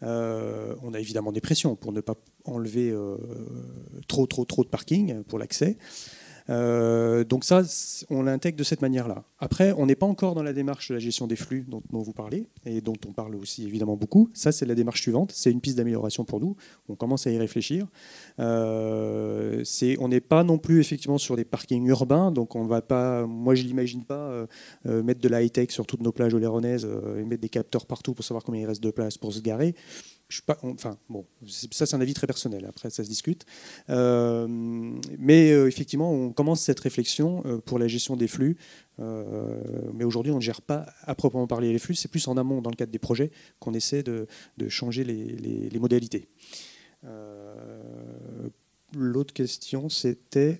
Euh, on a évidemment des pressions pour ne pas enlever euh, trop, trop, trop de parking pour l'accès. Euh, donc ça, on l'intègre de cette manière-là. Après, on n'est pas encore dans la démarche de la gestion des flux dont, dont vous parlez et dont on parle aussi évidemment beaucoup. Ça, c'est la démarche suivante. C'est une piste d'amélioration pour nous. On commence à y réfléchir. Euh, c'est, on n'est pas non plus effectivement sur des parkings urbains, donc on va pas. Moi, je l'imagine pas euh, euh, mettre de la high-tech sur toutes nos plages oléronaises euh, et mettre des capteurs partout pour savoir combien il reste de place pour se garer. je pas, enfin, bon, ça c'est un avis très personnel, après ça se discute. Euh, mais euh, effectivement, on commence cette réflexion euh, pour la gestion des flux. Euh, mais aujourd'hui, on ne gère pas à proprement parler les flux, c'est plus en amont, dans le cadre des projets, qu'on essaie de, de changer les, les, les modalités. Euh, l'autre question, c'était...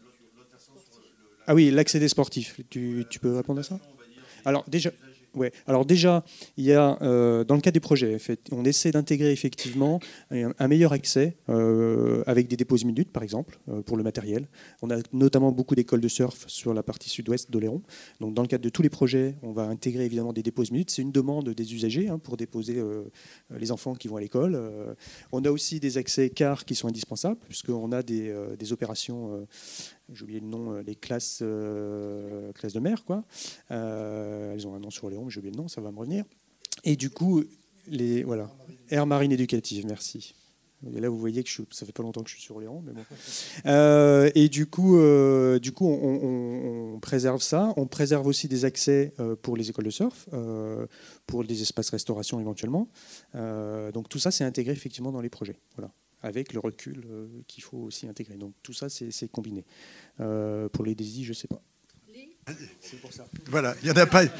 Ah oui, l'accès des sportifs. Tu, tu peux répondre à ça? Alors déjà... Ouais. Alors déjà, il y a, euh, dans le cadre des projets, on essaie d'intégrer effectivement un, un meilleur accès euh, avec des déposes minutes, par exemple, euh, pour le matériel. On a notamment beaucoup d'écoles de surf sur la partie sud-ouest d'Oléron. Donc dans le cadre de tous les projets, on va intégrer évidemment des déposes minutes. C'est une demande des usagers hein, pour déposer euh, les enfants qui vont à l'école. Euh, on a aussi des accès cars qui sont indispensables, puisqu'on a des, euh, des opérations... Euh, j'ai oublié le nom, les classes, euh, classes de mer, quoi. Euh, elles ont un nom sur Léon, mais j'ai oublié le nom, ça va me revenir. Et du coup, les voilà, Air Marine Éducative, merci. Et là, vous voyez que je, ça fait pas longtemps que je suis sur Léon, mais bon. Euh, et du coup, euh, du coup, on, on, on préserve ça. On préserve aussi des accès euh, pour les écoles de surf, euh, pour des espaces restauration éventuellement. Euh, donc tout ça, c'est intégré effectivement dans les projets. Voilà. Avec le recul euh, qu'il faut aussi intégrer. Donc tout ça, c'est combiné. Euh, pour les D S I, je ne sais pas. C'est pour ça. Voilà, il n'y en a pas. Il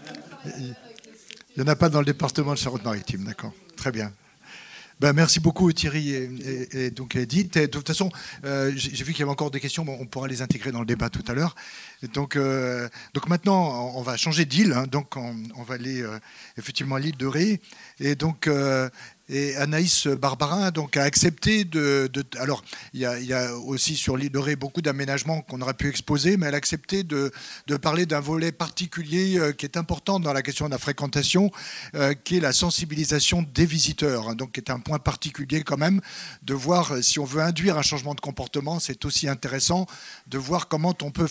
n'y en a pas dans le département de Charente-Maritime, d'accord. Très bien. Ben, merci beaucoup Thierry et, et, et donc Edith. Et de toute façon, euh, j'ai vu qu'il y avait encore des questions, bon, on pourra les intégrer dans le débat tout à l'heure. Donc, euh, donc maintenant, on va changer d'île. Hein, donc on, on va aller euh, effectivement à l'île de Ré. Et donc, euh, et Anaïs Barbarin donc, a accepté de... de alors, il y, a, il y a aussi sur l'île de Ré beaucoup d'aménagements qu'on aurait pu exposer, mais elle a accepté de, de parler d'un volet particulier euh, qui est important dans la question de la fréquentation, euh, qui est la sensibilisation des visiteurs. Hein, donc, qui est un point particulier quand même, de voir si on veut induire un changement de comportement, c'est aussi intéressant de voir comment on peut...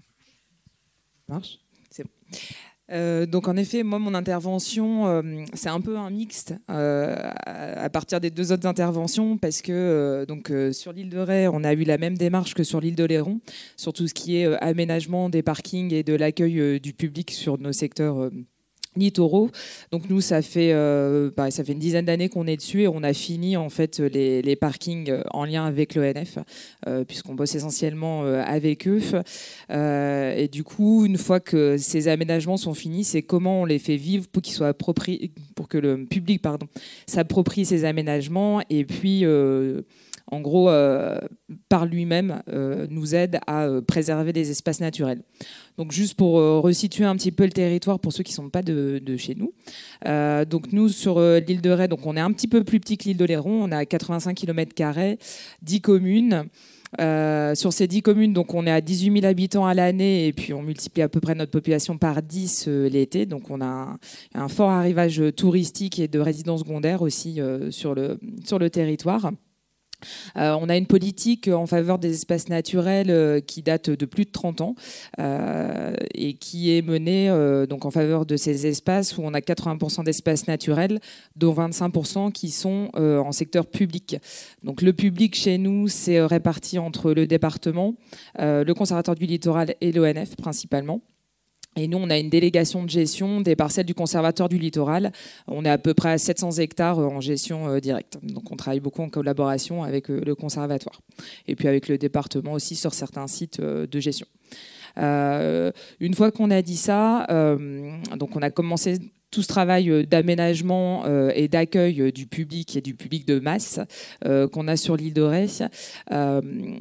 Marche, c'est bon. Euh, donc en effet, moi mon intervention, euh, c'est un peu un mixte euh, à partir des deux autres interventions parce que euh, donc euh, sur l'île de Ré, on a eu la même démarche que sur l'île d'Oléron sur tout ce qui est euh, aménagement des parkings et de l'accueil euh, du public sur nos secteurs euh, littoraux. Donc nous, ça fait, euh, bah, ça fait une dizaine d'années qu'on est dessus et on a fini en fait les, les parkings en lien avec l'O N F euh, puisqu'on bosse essentiellement euh, avec eux. Euh, et du coup, une fois que ces aménagements sont finis, c'est comment on les fait vivre pour qu'ils soient appropriés, pour que le public, pardon, s'approprie ces aménagements et puis euh, en gros, euh, par lui-même, euh, nous aide à euh, préserver des espaces naturels. Donc juste pour euh, resituer un petit peu le territoire pour ceux qui ne sont pas de, de chez nous. Euh, donc nous, sur euh, l'île de Ré, donc on est un petit peu plus petit que l'île d'Oléron, on a quatre-vingt-cinq kilomètres carrés, dix communes. Euh, sur ces dix communes, donc on est à dix-huit mille habitants à l'année et puis on multiplie à peu près notre population par dix euh, l'été. Donc on a un, un fort arrivage touristique et de résidents secondaires aussi euh, sur, le, sur le territoire. Euh, on a une politique en faveur des espaces naturels euh, qui date de plus de trente ans euh, et qui est menée euh, donc en faveur de ces espaces où on a quatre-vingts pour cent d'espaces naturels, dont vingt-cinq pour cent qui sont euh, en secteur public. Donc le public chez nous, c'est réparti entre le département, euh, le Conservatoire du littoral et l'O N F principalement. Et nous, on a une délégation de gestion des parcelles du Conservatoire du littoral. On est à peu près à sept cents hectares en gestion euh, directe. Donc on travaille beaucoup en collaboration avec euh, le Conservatoire. Et puis avec le département aussi sur certains sites euh, de gestion. Euh, une fois qu'on a dit ça, euh, donc on a commencé tout ce travail d'aménagement euh, et d'accueil du public et du public de masse euh, qu'on a sur l'île de Ré. Euh,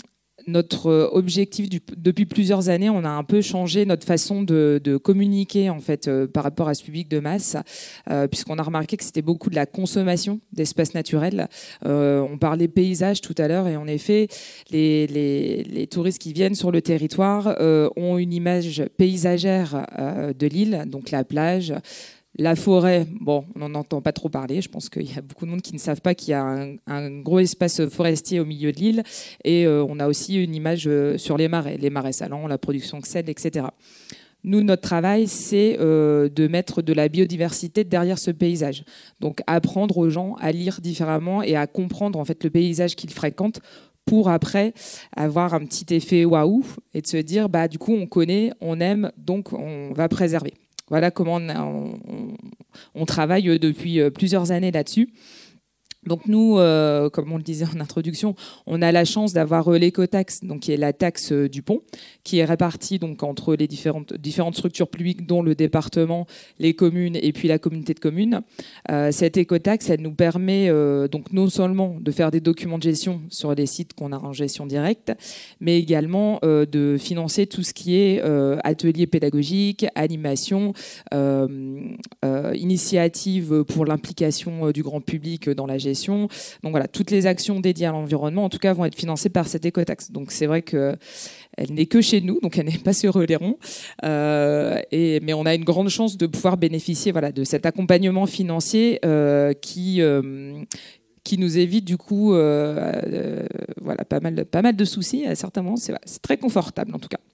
Notre objectif du, depuis plusieurs années, on a un peu changé notre façon de, de communiquer en fait euh, par rapport à ce public de masse, euh, puisqu'on a remarqué que c'était beaucoup de la consommation d'espaces naturels. Euh, on parlait paysage tout à l'heure et en effet, les, les, les touristes qui viennent sur le territoire euh, ont une image paysagère euh, de l'île, donc la plage. La forêt, bon, on n'en entend pas trop parler. Je pense qu'il y a beaucoup de monde qui ne savent pas qu'il y a un, un gros espace forestier au milieu de l'île. Et euh, on a aussi une image euh, sur les marais, les marais salants, la production de sel, et cetera. Nous, notre travail, c'est euh, de mettre de la biodiversité derrière ce paysage. Donc, apprendre aux gens à lire différemment et à comprendre en fait le paysage qu'ils fréquentent pour après avoir un petit effet waouh et de se dire, bah, du coup, on connaît, on aime, donc on va préserver. Voilà comment on, on, on travaille depuis plusieurs années là-dessus. Donc nous, euh, comme on le disait en introduction, on a la chance d'avoir euh, l'écotaxe, donc qui est la taxe euh, du pont, qui est répartie donc entre les différentes différentes structures publiques, dont le département, les communes et puis la communauté de communes. Euh, cette écotaxe, elle nous permet euh, donc non seulement de faire des documents de gestion sur les sites qu'on a en gestion directe, mais également euh, de financer tout ce qui est euh, ateliers pédagogiques, animation, euh, euh, initiatives pour l'implication euh, du grand public dans la gestion. Donc voilà, toutes les actions dédiées à l'environnement, en tout cas, vont être financées par cette écotaxe. Donc c'est vrai qu'elle n'est que chez nous, donc elle n'est pas sur Oléron. Euh, et, mais on a une grande chance de pouvoir bénéficier voilà, de cet accompagnement financier euh, qui... Euh, qui nous évite du coup euh, euh, voilà, pas, mal, pas mal de soucis à certains moments. C'est, c'est très confortable en tout cas.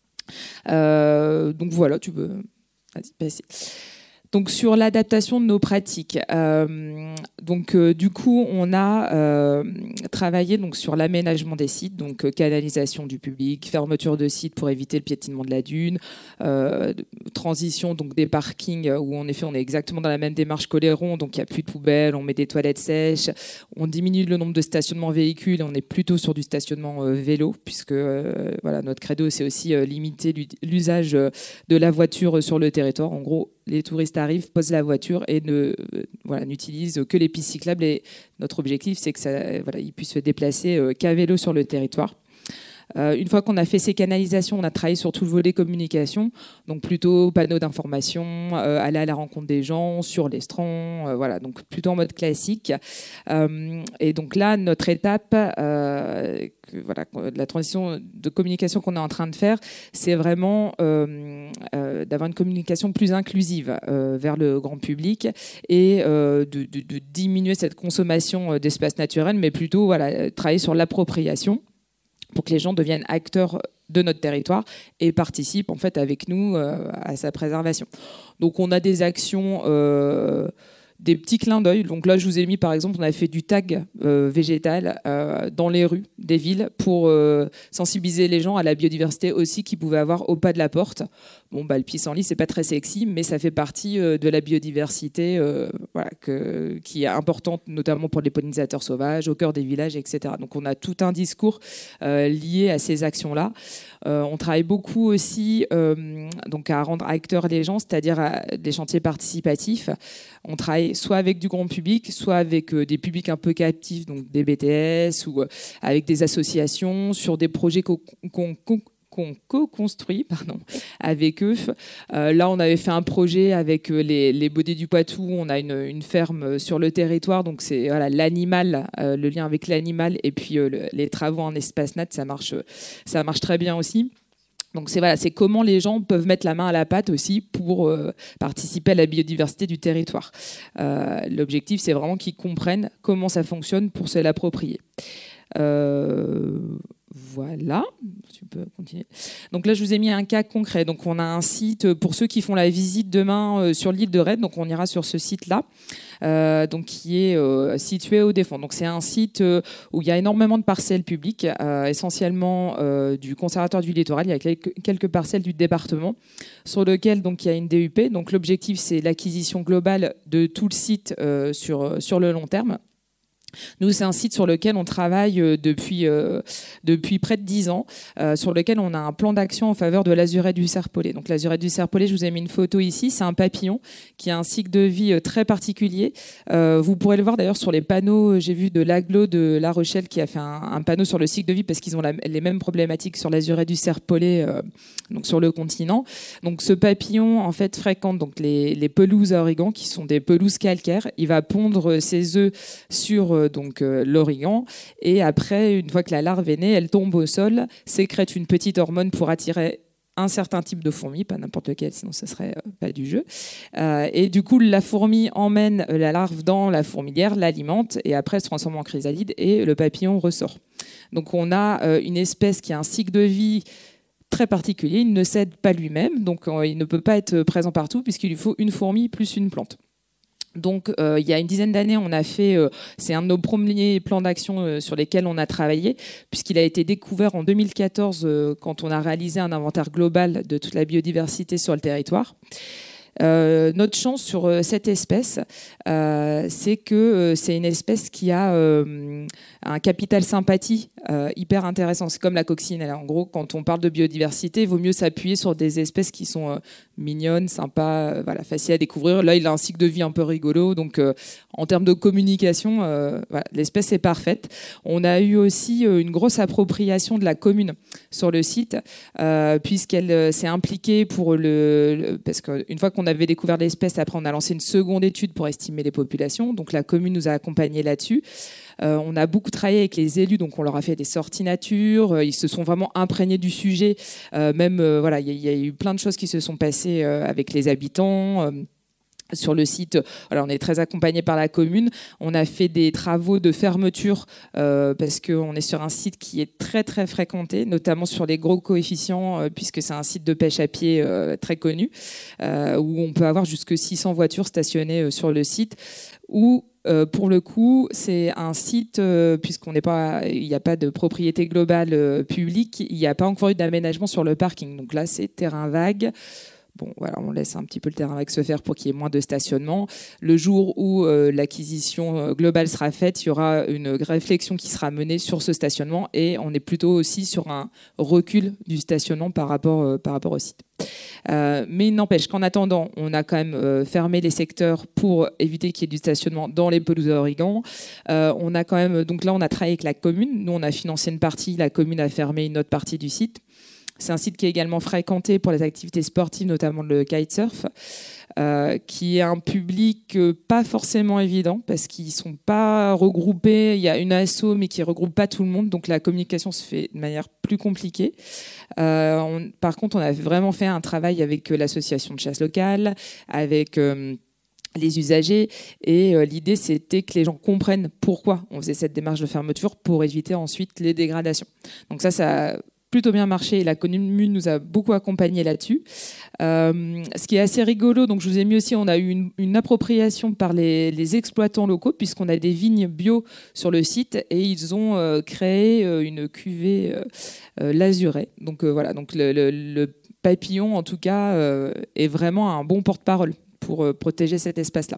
Euh, donc voilà, tu peux... Vas-y, passer. Donc sur l'adaptation de nos pratiques, euh, donc euh, du coup on a euh, travaillé donc sur l'aménagement des sites, donc euh, canalisation du public, fermeture de sites pour éviter le piétinement de la dune, euh, transition donc des parkings où en effet on est exactement dans la même démarche qu'Oléron, donc il n'y a plus de poubelles, on met des toilettes sèches, on diminue le nombre de stationnements véhicules et on est plutôt sur du stationnement euh, vélo puisque euh, voilà notre credo c'est aussi euh, limiter l'usage de la voiture sur le territoire. En gros, les touristes arrivent, posent la voiture et ne euh, voilà, n'utilisent que les pistes cyclables. Et notre objectif, c'est que ça, voilà, ils puissent se déplacer euh, qu'à vélo sur le territoire. Euh, une fois qu'on a fait ces canalisations, on a travaillé sur tout le volet communication, donc plutôt panneaux d'information, euh, aller à la rencontre des gens, sur l'estran, euh, voilà, donc plutôt en mode classique. Euh, et donc là, notre étape, euh, que, voilà, la transition de communication qu'on est en train de faire, c'est vraiment euh, euh, d'avoir une communication plus inclusive euh, vers le grand public et euh, de, de, de diminuer cette consommation d'espace naturel, mais plutôt voilà, travailler sur l'appropriation, pour que les gens deviennent acteurs de notre territoire et participent en fait avec nous euh, à sa préservation. Donc on a des actions, euh, des petits clins d'œil. Donc là je vous ai mis par exemple, on a fait du tag euh, végétal euh, dans les rues des villes pour euh, sensibiliser les gens à la biodiversité aussi qu'ils pouvaient avoir au pas de la porte. Bon, bah, le pissenlit, c'est pas très sexy, mais ça fait partie euh, de la biodiversité euh, voilà, que, qui est importante, notamment pour les pollinisateurs sauvages, au cœur des villages, et cetera. Donc, on a tout un discours euh, lié à ces actions-là. Euh, on travaille beaucoup aussi euh, donc à rendre acteurs les gens, c'est-à-dire à des chantiers participatifs. On travaille soit avec du grand public, soit avec euh, des publics un peu captifs, donc des B T S, ou euh, avec des associations, sur des projets qu'on... qu'on qu'on co-construit pardon, avec eux. Euh, là, on avait fait un projet avec les, les Baudets du Poitou. On a une, une ferme sur le territoire. Donc, c'est voilà, l'animal, euh, le lien avec l'animal et puis euh, le, les travaux en espace nat, ça marche, ça marche très bien aussi. Donc, c'est, voilà, c'est comment les gens peuvent mettre la main à la pâte aussi pour euh, participer à la biodiversité du territoire. Euh, l'objectif, c'est vraiment qu'ils comprennent comment ça fonctionne pour se l'approprier. Euh, Voilà, tu peux continuer. Donc là, je vous ai mis un cas concret. Donc on a un site pour ceux qui font la visite demain euh, sur l'île de Redd. Donc on ira sur ce site-là, euh, donc qui est euh, situé au Défend. Donc c'est un site euh, où il y a énormément de parcelles publiques, euh, essentiellement euh, du Conservatoire du littoral. Il y a quelques, quelques parcelles du département sur lequel donc il y a une D U P. Donc l'objectif, c'est l'acquisition globale de tout le site euh, sur sur le long terme. Nous, c'est un site sur lequel on travaille depuis, euh, depuis près de dix ans, euh, sur lequel on a un plan d'action en faveur de l'azurette du serpolet. Donc l'azurette du serpolet, je vous ai mis une photo ici, c'est un papillon qui a un cycle de vie très particulier. Euh, vous pourrez le voir d'ailleurs sur les panneaux, j'ai vu de l'Aglo de La Rochelle qui a fait un, un panneau sur le cycle de vie parce qu'ils ont la, les mêmes problématiques sur l'azurette du serpolet, euh, donc sur le continent. Donc ce papillon, en fait, fréquente donc les, les pelouses à origan, qui sont des pelouses calcaires. Il va pondre ses œufs sur donc euh, l'origan, et après, une fois que la larve est née, elle tombe au sol, sécrète une petite hormone pour attirer un certain type de fourmi, pas n'importe lequel, sinon ce serait euh, pas du jeu. Euh, et du coup, la fourmi emmène la larve dans la fourmilière, l'alimente, et après elle se transforme en chrysalide et le papillon ressort. Donc on a euh, une espèce qui a un cycle de vie très particulier, il ne cède pas lui-même, donc euh, il ne peut pas être présent partout puisqu'il lui faut une fourmi plus une plante. Donc, euh, il y a une dizaine d'années, on a fait, euh, c'est un de nos premiers plans d'action euh, sur lesquels on a travaillé, puisqu'il a été découvert en deux mille quatorze euh, quand on a réalisé un inventaire global de toute la biodiversité sur le territoire. Euh, notre chance sur euh, cette espèce, euh, c'est que euh, c'est une espèce qui a euh, un capital sympathie euh, hyper intéressant. C'est comme la coccinelle. En gros, quand on parle de biodiversité, il vaut mieux s'appuyer sur des espèces qui sont euh, mignonnes, sympas, euh, voilà, faciles à découvrir. Là, il a un cycle de vie un peu rigolo. Donc, euh, en termes de communication, euh, voilà, l'espèce est parfaite. On a eu aussi euh, une grosse appropriation de la commune sur le site, euh, puisqu'elle euh, s'est impliquée pour le, le parce qu'une fois qu'on avait découvert l'espèce, après on a lancé une seconde étude pour estimer les populations. Donc la commune nous a accompagnés là-dessus. Euh, on a beaucoup travaillé avec les élus, donc on leur a fait des sorties nature. Euh, ils se sont vraiment imprégnés du sujet. Euh, même euh, voilà, il y, y a eu plein de choses qui se sont passées euh, avec les habitants. Euh, Sur le site, alors on est très accompagné par la commune. On a fait des travaux de fermeture euh, parce qu'on est sur un site qui est très très fréquenté, notamment sur les gros coefficients, euh, puisque c'est un site de pêche à pied euh, très connu, euh, où on peut avoir jusque six cents voitures stationnées euh, sur le site, où Euh, pour le coup, c'est un site, euh, puisqu'on n'est pas, il n'y a pas de propriété globale euh, publique, il n'y a pas encore eu d'aménagement sur le parking. Donc là, c'est terrain vague. Bon, voilà, on laisse un petit peu le terrain vague se faire pour qu'il y ait moins de stationnement. Le jour où euh, l'acquisition globale sera faite, il y aura une réflexion qui sera menée sur ce stationnement et on est plutôt aussi sur un recul du stationnement par rapport, euh, par rapport au site. Euh, mais il n'empêche qu'en attendant, on a quand même euh, fermé les secteurs pour éviter qu'il y ait du stationnement dans les pelouses d'origan. Euh, on a quand même, donc là, on a travaillé avec la commune. Nous, on a financé une partie, la commune a fermé une autre partie du site. C'est un site qui est également fréquenté pour les activités sportives, notamment le kitesurf, euh, qui est un public euh, pas forcément évident parce qu'ils ne sont pas regroupés. Il y a une asso, mais qui ne regroupe pas tout le monde. Donc la communication se fait de manière plus compliquée. Euh, on, par contre, on a vraiment fait un travail avec euh, l'association de chasse locale, avec... Euh, les usagers, et euh, l'idée c'était que les gens comprennent pourquoi on faisait cette démarche de fermeture pour éviter ensuite les dégradations. Donc ça, ça a plutôt bien marché et la commune nous a beaucoup accompagnés là-dessus. Euh, ce qui est assez rigolo, donc je vous ai mis aussi, on a eu une, une appropriation par les, les exploitants locaux puisqu'on a des vignes bio sur le site et ils ont euh, créé euh, une cuvée euh, euh, lasurée. Donc euh, voilà, donc le, le, le papillon en tout cas euh, est vraiment un bon porte-parole pour euh, protéger cet espace-là.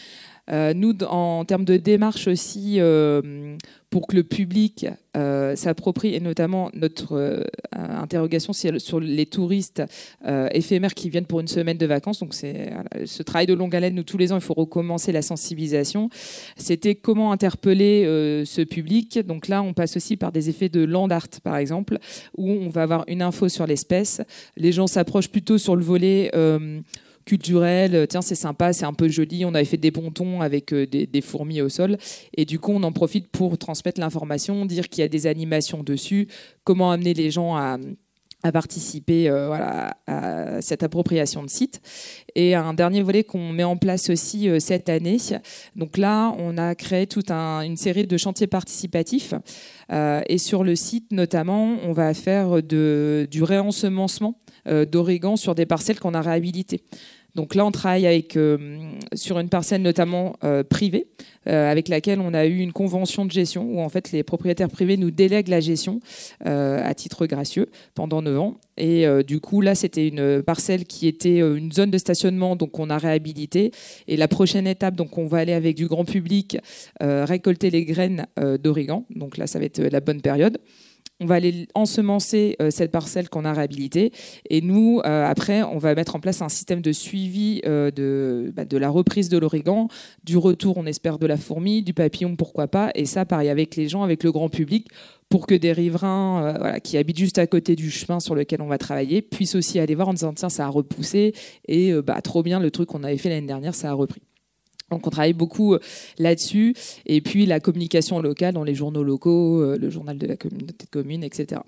Euh, nous, en termes de démarche aussi, euh, pour que le public euh, s'approprie, et notamment notre euh, interrogation sur les touristes euh, éphémères qui viennent pour une semaine de vacances. Donc c'est voilà, ce travail de longue haleine, nous tous les ans, il faut recommencer la sensibilisation. C'était comment interpeller euh, ce public. Donc là, on passe aussi par des effets de land art, par exemple, où on va avoir une info sur l'espèce. Les gens s'approchent plutôt sur le volet... Euh, culturel, tiens c'est sympa, c'est un peu joli, on avait fait des pontons avec euh, des, des fourmis au sol et du coup on en profite pour transmettre l'information, dire qu'il y a des animations dessus, comment amener les gens à, à participer euh, voilà, à cette appropriation de site. Et un dernier volet qu'on met en place aussi euh, cette année, donc là on a créé toute un, une série de chantiers participatifs euh, et sur le site notamment on va faire de, du réensemencement euh, d'origan sur des parcelles qu'on a réhabilitées. Donc là, on travaille avec, euh, sur une parcelle notamment euh, privée, euh, avec laquelle on a eu une convention de gestion où en fait les propriétaires privés nous délèguent la gestion euh, à titre gracieux pendant neuf ans. Et euh, du coup, là, c'était une parcelle qui était euh, une zone de stationnement, donc on a réhabilité. Et la prochaine étape, donc on va aller avec du grand public euh, récolter les graines euh, d'origan. Donc là, ça va être la bonne période. On va aller ensemencer euh, cette parcelle qu'on a réhabilitée. Et nous, euh, après, on va mettre en place un système de suivi euh, de, bah, de la reprise de l'origan, du retour, on espère, de la fourmi, du papillon, pourquoi pas. Et ça, pareil, avec les gens, avec le grand public, pour que des riverains euh, voilà, qui habitent juste à côté du chemin sur lequel on va travailler puissent aussi aller voir en disant « Tiens, ça a repoussé. » Et euh, bah, trop bien, le truc qu'on avait fait l'année dernière, ça a repris. Donc on travaille beaucoup là-dessus. Et puis la communication locale dans les journaux locaux, le journal de la communauté de communes, et cetera.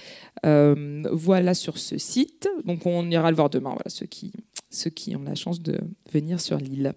Euh, voilà sur ce site. Donc on ira le voir demain, voilà, ceux qui, ceux qui ont la chance de venir sur l'île.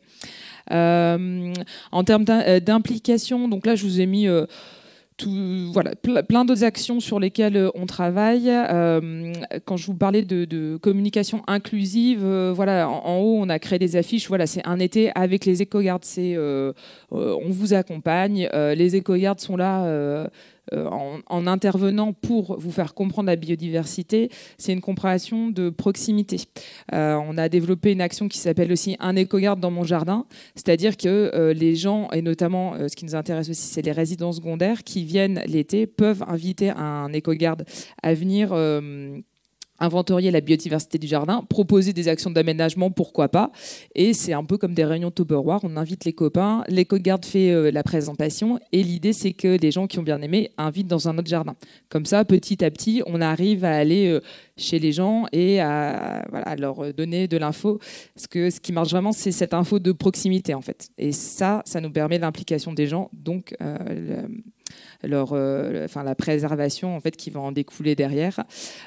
Euh, en termes d'implication, donc là je vous ai mis... Euh, Tout, voilà, plein d'autres actions sur lesquelles on travaille. Euh, quand je vous parlais de, de communication inclusive, euh, voilà, en, en haut, on a créé des affiches. Voilà, c'est un été avec les éco-gardes. C'est, euh, euh, on vous accompagne. Euh, les éco-gardes sont là. Euh, euh, en, en intervenant pour vous faire comprendre la biodiversité, c'est une compréhension de proximité. Euh, on a développé une action qui s'appelle aussi un éco-garde dans mon jardin, c'est-à-dire que euh, les gens, et notamment euh, ce qui nous intéresse aussi, c'est les résidents secondaires qui viennent l'été, peuvent inviter un éco-garde à venir euh, inventorier la biodiversité du jardin, proposer des actions d'aménagement, pourquoi pas. Et c'est un peu comme des réunions Tupperware, on invite les copains, l'éco-garde fait euh, la présentation, et l'idée c'est que les gens qui ont bien aimé invitent dans un autre jardin. Comme ça, petit à petit, on arrive à aller euh, chez les gens et à, voilà, à leur donner de l'info. Parce que ce qui marche vraiment, c'est cette info de proximité en fait. Et ça, ça nous permet l'implication des gens, donc euh, le, leur, euh, enfin, la préservation en fait, qui va en découler derrière.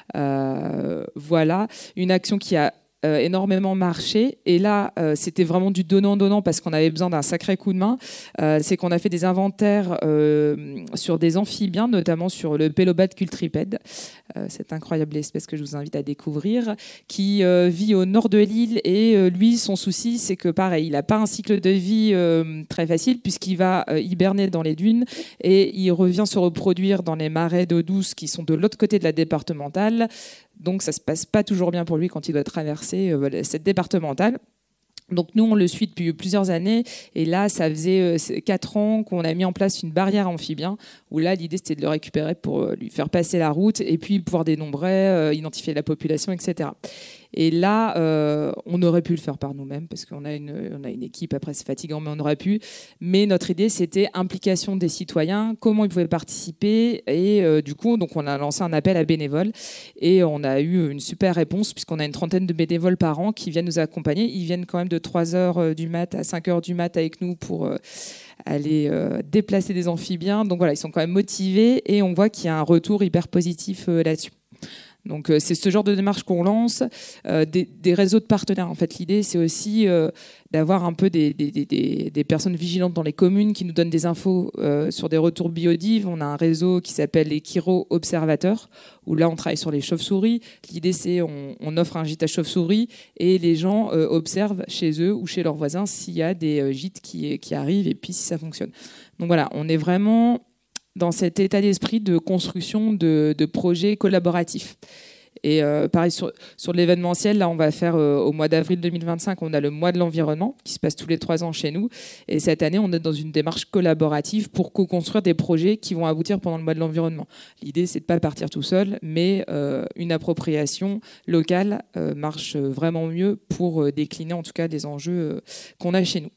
Euh, voilà, une action qui a euh, énormément marché. Et là, euh, c'était vraiment du donnant-donnant parce qu'on avait besoin d'un sacré coup de main. Euh, c'est qu'on a fait des inventaires euh, sur des amphibiens, notamment sur le Pelobate cultripède, euh, cette incroyable espèce que je vous invite à découvrir, qui euh, vit au nord de l'île. Et euh, lui, son souci, c'est que pareil, il n'a pas un cycle de vie euh, très facile puisqu'il va euh, hiberner dans les dunes et il revient se reproduire dans les marais d'eau douce qui sont de l'autre côté de la départementale. Donc ça ne se passe pas toujours bien pour lui quand il doit traverser euh, cette départementale. Donc nous, on le suit depuis plusieurs années. Et là, ça faisait quatre ans qu'on a mis en place une barrière amphibien, où là, l'idée, c'était de le récupérer pour euh, lui faire passer la route et puis pouvoir dénombrer, euh, identifier la population, et cetera. Et là, euh, on aurait pu le faire par nous-mêmes parce qu'on a une, on a une équipe, après c'est fatigant, mais on aurait pu. Mais notre idée, c'était implication des citoyens, comment ils pouvaient participer. Et euh, du coup, donc on a lancé un appel à bénévoles et on a eu une super réponse puisqu'on a une trentaine de bénévoles par an qui viennent nous accompagner. Ils viennent quand même de trois heures du mat à cinq heures du mat avec nous pour euh, aller euh, déplacer des amphibiens. Donc voilà, ils sont quand même motivés et on voit qu'il y a un retour hyper positif euh, là-dessus. Donc euh, c'est ce genre de démarche qu'on lance, euh, des, des réseaux de partenaires. En fait, l'idée, c'est aussi euh, d'avoir un peu des, des, des, des personnes vigilantes dans les communes qui nous donnent des infos euh, sur des retours biodives. On a un réseau qui s'appelle les Chiro Observateurs, où là, on travaille sur les chauves-souris. L'idée, c'est on, on offre un gîte à chauves-souris et les gens euh, observent chez eux ou chez leurs voisins s'il y a des euh, gîtes qui, qui arrivent et puis si ça fonctionne. Donc voilà, on est vraiment dans cet état d'esprit de construction de, de projets collaboratifs. Et euh, pareil, sur, sur l'événementiel, là, on va faire euh, au mois d'avril deux mille vingt-cinq, on a le mois de l'environnement qui se passe tous les trois ans chez nous. Et cette année, on est dans une démarche collaborative pour co-construire des projets qui vont aboutir pendant le mois de l'environnement. L'idée, c'est de ne pas partir tout seul, mais euh, une appropriation locale euh, marche vraiment mieux pour euh, décliner en tout cas des enjeux euh, qu'on a chez nous.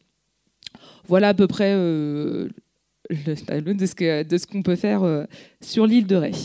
Voilà à peu près euh, le tableau de ce, que, de ce qu'on peut faire euh, sur l'île de Ré.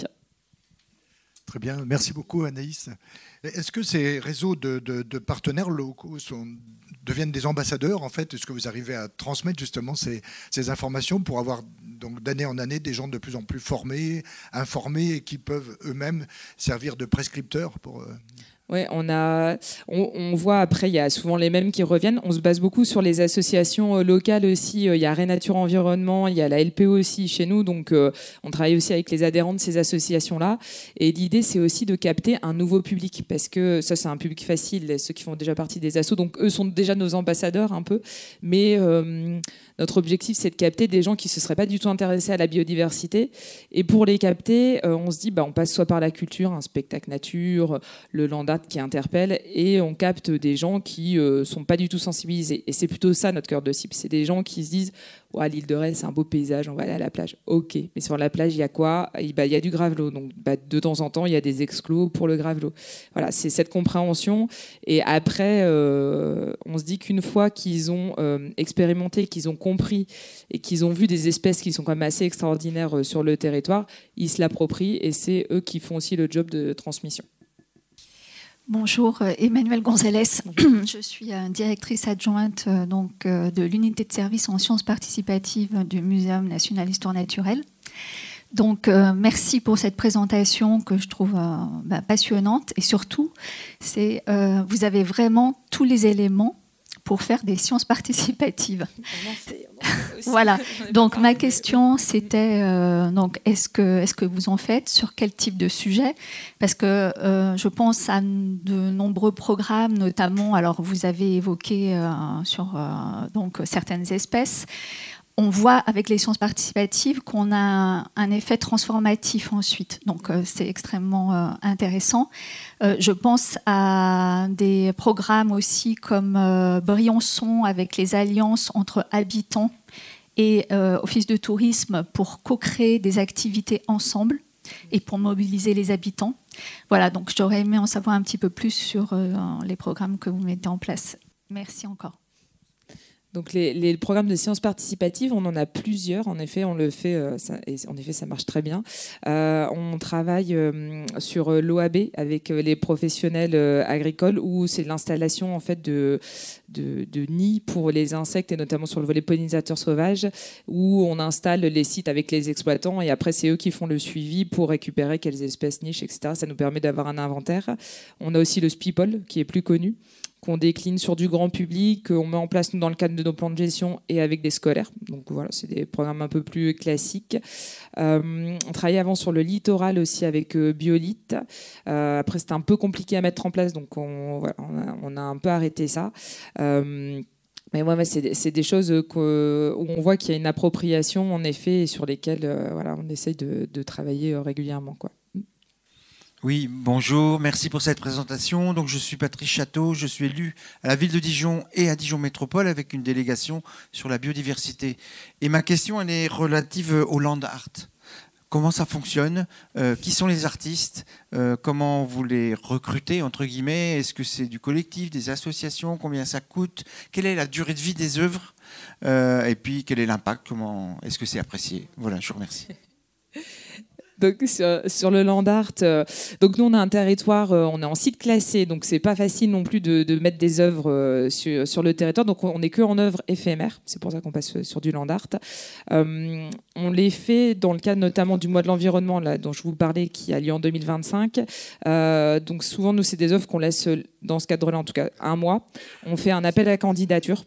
Très bien, merci beaucoup Anaïs. Est-ce que ces réseaux de, de, de partenaires locaux sont, deviennent des ambassadeurs en fait? Est-ce que vous arrivez à transmettre justement ces, ces informations pour avoir donc d'année en année des gens de plus en plus formés, informés et qui peuvent eux-mêmes servir de prescripteurs pour... Euh... Oui, on a, on, on voit après, il y a souvent les mêmes qui reviennent. On se base beaucoup sur les associations locales aussi. Il y a Ré Nature Environnement, il y a la L P O aussi chez nous. Donc, euh, on travaille aussi avec les adhérents de ces associations-là. Et l'idée, c'est aussi de capter un nouveau public parce que ça, c'est un public facile, ceux qui font déjà partie des assos. Donc, eux sont déjà nos ambassadeurs un peu. Mais euh, notre objectif, c'est de capter des gens qui ne se seraient pas du tout intéressés à la biodiversité. Et pour les capter, euh, on se dit, bah, on passe soit par la culture, un spectacle nature, le Landa qui interpelle, et on capte des gens qui euh, sont pas du tout sensibilisés. Et c'est plutôt ça notre cœur de cible. C'est des gens qui se disent oh, l'île de Ré, c'est un beau paysage, on va aller à la plage. Ok, mais sur la plage, il y a quoi? Il bah, y a du gravelot. Donc bah, de temps en temps, il y a des exclos pour le gravelot. Voilà, c'est cette compréhension. Et après, euh, on se dit qu'une fois qu'ils ont euh, expérimenté, qu'ils ont compris et qu'ils ont vu des espèces qui sont quand même assez extraordinaires euh, sur le territoire, ils se l'approprient et c'est eux qui font aussi le job de transmission. Bonjour, Emmanuelle Gonzalez. Je suis directrice adjointe donc, de l'unité de service en sciences participatives du Muséum national d'histoire naturelle. Donc, euh, merci pour cette présentation que je trouve euh, bah, passionnante. Et surtout, c'est, euh, vous avez vraiment tous les éléments pour faire des sciences participatives. Voilà. Donc ma question c'était euh, donc est-ce que est-ce que vous en faites, sur quel type de sujet? Parce que euh, je pense à de nombreux programmes, notamment. Alors vous avez évoqué euh, sur euh, donc certaines espèces. on voit avec les sciences participatives qu'on a un, un effet transformatif ensuite. Donc euh, c'est extrêmement euh, intéressant. Euh, je pense à des programmes aussi comme euh, Briançon avec les alliances entre habitants et euh, Office de tourisme pour co-créer des activités ensemble et pour mobiliser les habitants. Voilà, donc j'aurais aimé en savoir un petit peu plus sur euh, les programmes que vous mettez en place. Merci encore. Donc les, les programmes de sciences participatives, on en a plusieurs. En effet, on le fait, euh, ça, et en effet, ça marche très bien. Euh, on travaille euh, sur l'O A B avec les professionnels euh, agricoles, où c'est l'installation en fait de, de, de nids pour les insectes, et notamment sur le volet pollinisateur sauvage, où on installe les sites avec les exploitants, et après c'est eux qui font le suivi pour récupérer quelles espèces niches, et cetera. Ça nous permet d'avoir un inventaire. On a aussi le Spipol, qui est plus connu, qu'on décline sur du grand public, qu'on met en place nous, dans le cadre de nos plans de gestion et avec des scolaires. Donc voilà, c'est des programmes un peu plus classiques. Euh, on travaillait avant sur le littoral aussi avec euh, Biolite. Euh, après, c'était un peu compliqué à mettre en place, donc on, voilà, on, a, on a un peu arrêté ça. Euh, mais ouais, c'est, c'est des choses que, où on voit qu'il y a une appropriation, en effet, et sur lesquelles euh, voilà, on essaye de, de travailler euh, régulièrement, quoi. Oui, bonjour, merci pour cette présentation. Donc, je suis Patrice Château, je suis élu à la ville de Dijon et à Dijon Métropole avec une délégation sur la biodiversité. Et ma question, elle est relative au land art. Comment ça fonctionne? euh, Qui sont les artistes? euh, Comment vous les recrutez, entre guillemets? Est-ce que c'est du collectif, des associations? Combien ça coûte? Quelle est la durée de vie des œuvres? euh, Et puis, quel est l'impact? Comment est-ce que c'est apprécié? Voilà, je vous remercie. Donc sur, sur le land art, euh, donc nous on a un territoire, euh, on est en site classé, donc c'est pas facile non plus de, de mettre des œuvres euh, sur, sur le territoire. Donc on n'est que en œuvres éphémères, c'est pour ça qu'on passe sur du land art. Euh, on les fait dans le cadre notamment du mois de l'environnement là, dont je vous parlais, qui a lieu en deux mille vingt-cinq. Euh, donc souvent nous c'est des œuvres qu'on laisse dans ce cadre-là, en tout cas un mois. On fait un appel à candidature.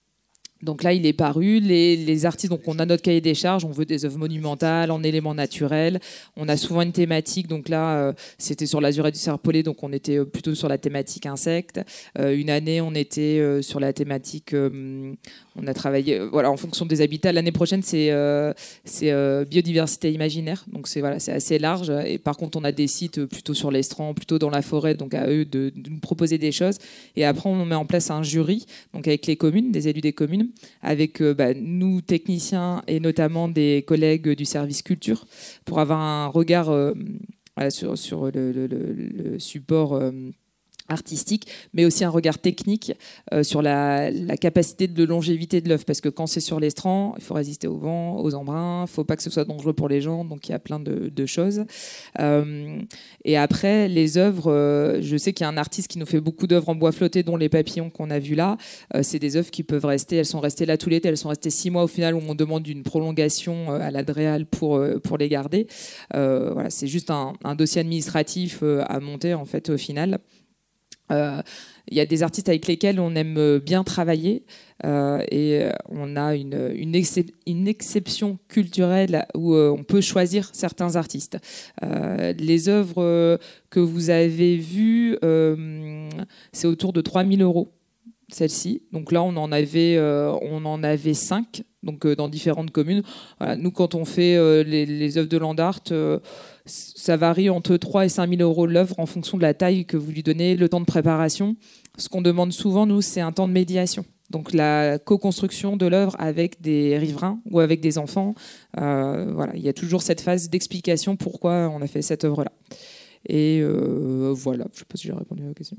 Donc là, il est paru, les, les artistes, donc on a notre cahier des charges, on veut des œuvres monumentales, en éléments naturels, on a souvent une thématique, donc là, euh, c'était sur l'azurette du serpolet, donc on était plutôt sur la thématique insectes. Euh, une année, on était euh, sur la thématique, euh, on a travaillé, euh, voilà, en fonction des habitats. L'année prochaine, c'est, euh, c'est euh, biodiversité imaginaire, donc c'est, voilà, c'est assez large. Et par contre, on a des sites plutôt sur l'estran, plutôt dans la forêt, donc à eux de, de nous proposer des choses. Et après, on met en place un jury, donc avec les communes, des élus des communes, avec euh, bah, nous techniciens et notamment des collègues du service culture pour avoir un regard euh, voilà, sur, sur le, le, le, le support euh, artistique, mais aussi un regard technique euh, sur la, la capacité de longévité de l'œuvre, parce que quand c'est sur l'estran, il faut résister au vent, aux embruns, il ne faut pas que ce soit dangereux pour les gens, donc il y a plein de, de choses. Euh, et après, les œuvres, euh, je sais qu'il y a un artiste qui nous fait beaucoup d'œuvres en bois flotté, dont les papillons qu'on a vus là. Euh, c'est des œuvres qui peuvent rester, elles sont restées là tout l'été, elles sont restées six mois au final, où on demande une prolongation euh, à l'Adréal pour, euh, pour les garder. Euh, voilà, c'est juste un, un dossier administratif euh, à monter en fait au final. Il euh, y a des artistes avec lesquels on aime bien travailler euh, et on a une, une, excep- une exception culturelle où euh, on peut choisir certains artistes. Euh, les œuvres que vous avez vues, euh, c'est autour de trois mille euros, celle-ci. Donc là, on en avait, euh, on en avait cinq, donc euh, dans différentes communes. Voilà, nous, quand on fait euh, les, les œuvres de land art, euh, ça varie entre trois et cinq mille euros l'œuvre en fonction de la taille que vous lui donnez, le temps de préparation. Ce qu'on demande souvent, nous, c'est un temps de médiation. Donc la co-construction de l'œuvre avec des riverains ou avec des enfants. Euh, voilà, il y a toujours cette phase d'explication pourquoi on a fait cette œuvre-là. Et euh, voilà, je ne sais pas si j'ai répondu à la question.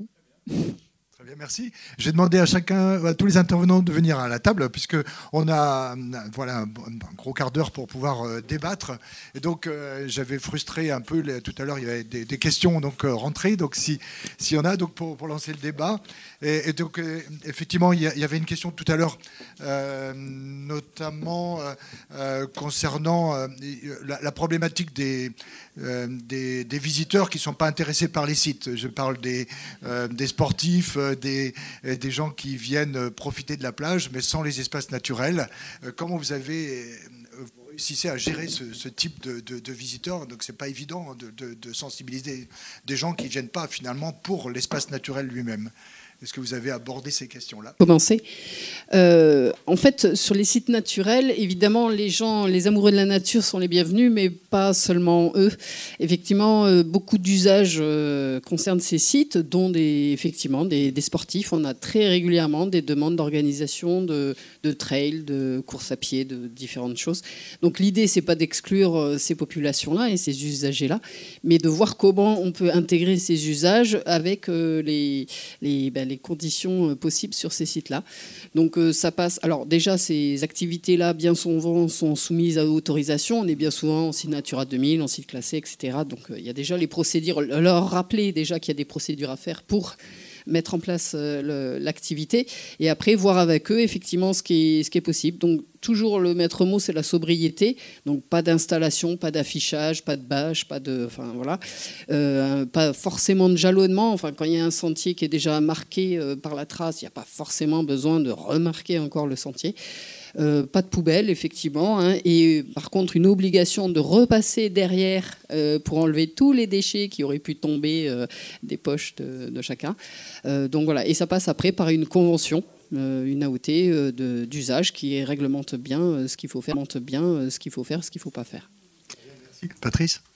Très bien, merci. Je vais demander à chacun, à tous les intervenants de venir à la table, puisqu'on a voilà, un gros quart d'heure pour pouvoir euh, débattre. Et donc, euh, j'avais frustré un peu, les, tout à l'heure, il y avait des, des questions donc, euh, rentrées, donc s'il si y en a, donc, pour, pour lancer le débat. Et, et donc, euh, effectivement, il y, il y avait une question tout à l'heure, euh, notamment euh, euh, concernant euh, la, la problématique des, euh, des, des visiteurs qui ne sont pas intéressés par les sites. Je parle des, euh, des sportifs, Des, des gens qui viennent profiter de la plage, mais sans les espaces naturels. Comment vous avez vous réussissez à gérer ce, ce type de, de, de visiteurs? Donc c'est pas évident de, de, de sensibiliser des gens qui viennent pas finalement pour l'espace naturel lui-même. Est-ce que vous avez abordé ces questions-là? Commencer. Euh, en fait, sur les sites naturels, évidemment, les gens, les amoureux de la nature sont les bienvenus, mais pas seulement eux. Effectivement, euh, beaucoup d'usages euh, concernent ces sites, dont des, effectivement des, des sportifs. On a très régulièrement des demandes d'organisation de, de trails, de courses à pied, de différentes choses. Donc l'idée, c'est pas d'exclure euh, ces populations-là et ces usagers-là, mais de voir comment on peut intégrer ces usages avec euh, les, les, ben, les conditions possibles sur ces sites-là. Donc euh, ça passe. Alors déjà, ces activités-là, bien souvent, sont soumises à autorisation. On est bien souvent en site Natura deux mille, en site classé, et cetera. Donc il euh, y a déjà les procédures. Leur rappeler déjà qu'il y a des procédures à faire pour mettre en place euh, l'activité et après voir avec eux effectivement ce qui est, ce qui est possible. Donc toujours le maître mot, c'est la sobriété. Donc pas d'installation, pas d'affichage, pas de bâche, pas de, enfin voilà, euh, pas forcément de jalonnement. Enfin quand il y a un sentier qui est déjà marqué euh, par la trace, il n'y a pas forcément besoin de remarquer encore le sentier. Euh, pas de poubelle, effectivement, hein, et par contre une obligation de repasser derrière euh, pour enlever tous les déchets qui auraient pu tomber euh, des poches de, de chacun. Euh, donc voilà, et ça passe après par une convention, euh, une A O T euh, d'usage qui réglemente bien euh, ce qu'il faut faire, bien euh, ce qu'il faut faire, ce qu'il ne faut pas faire. Merci. Patrice?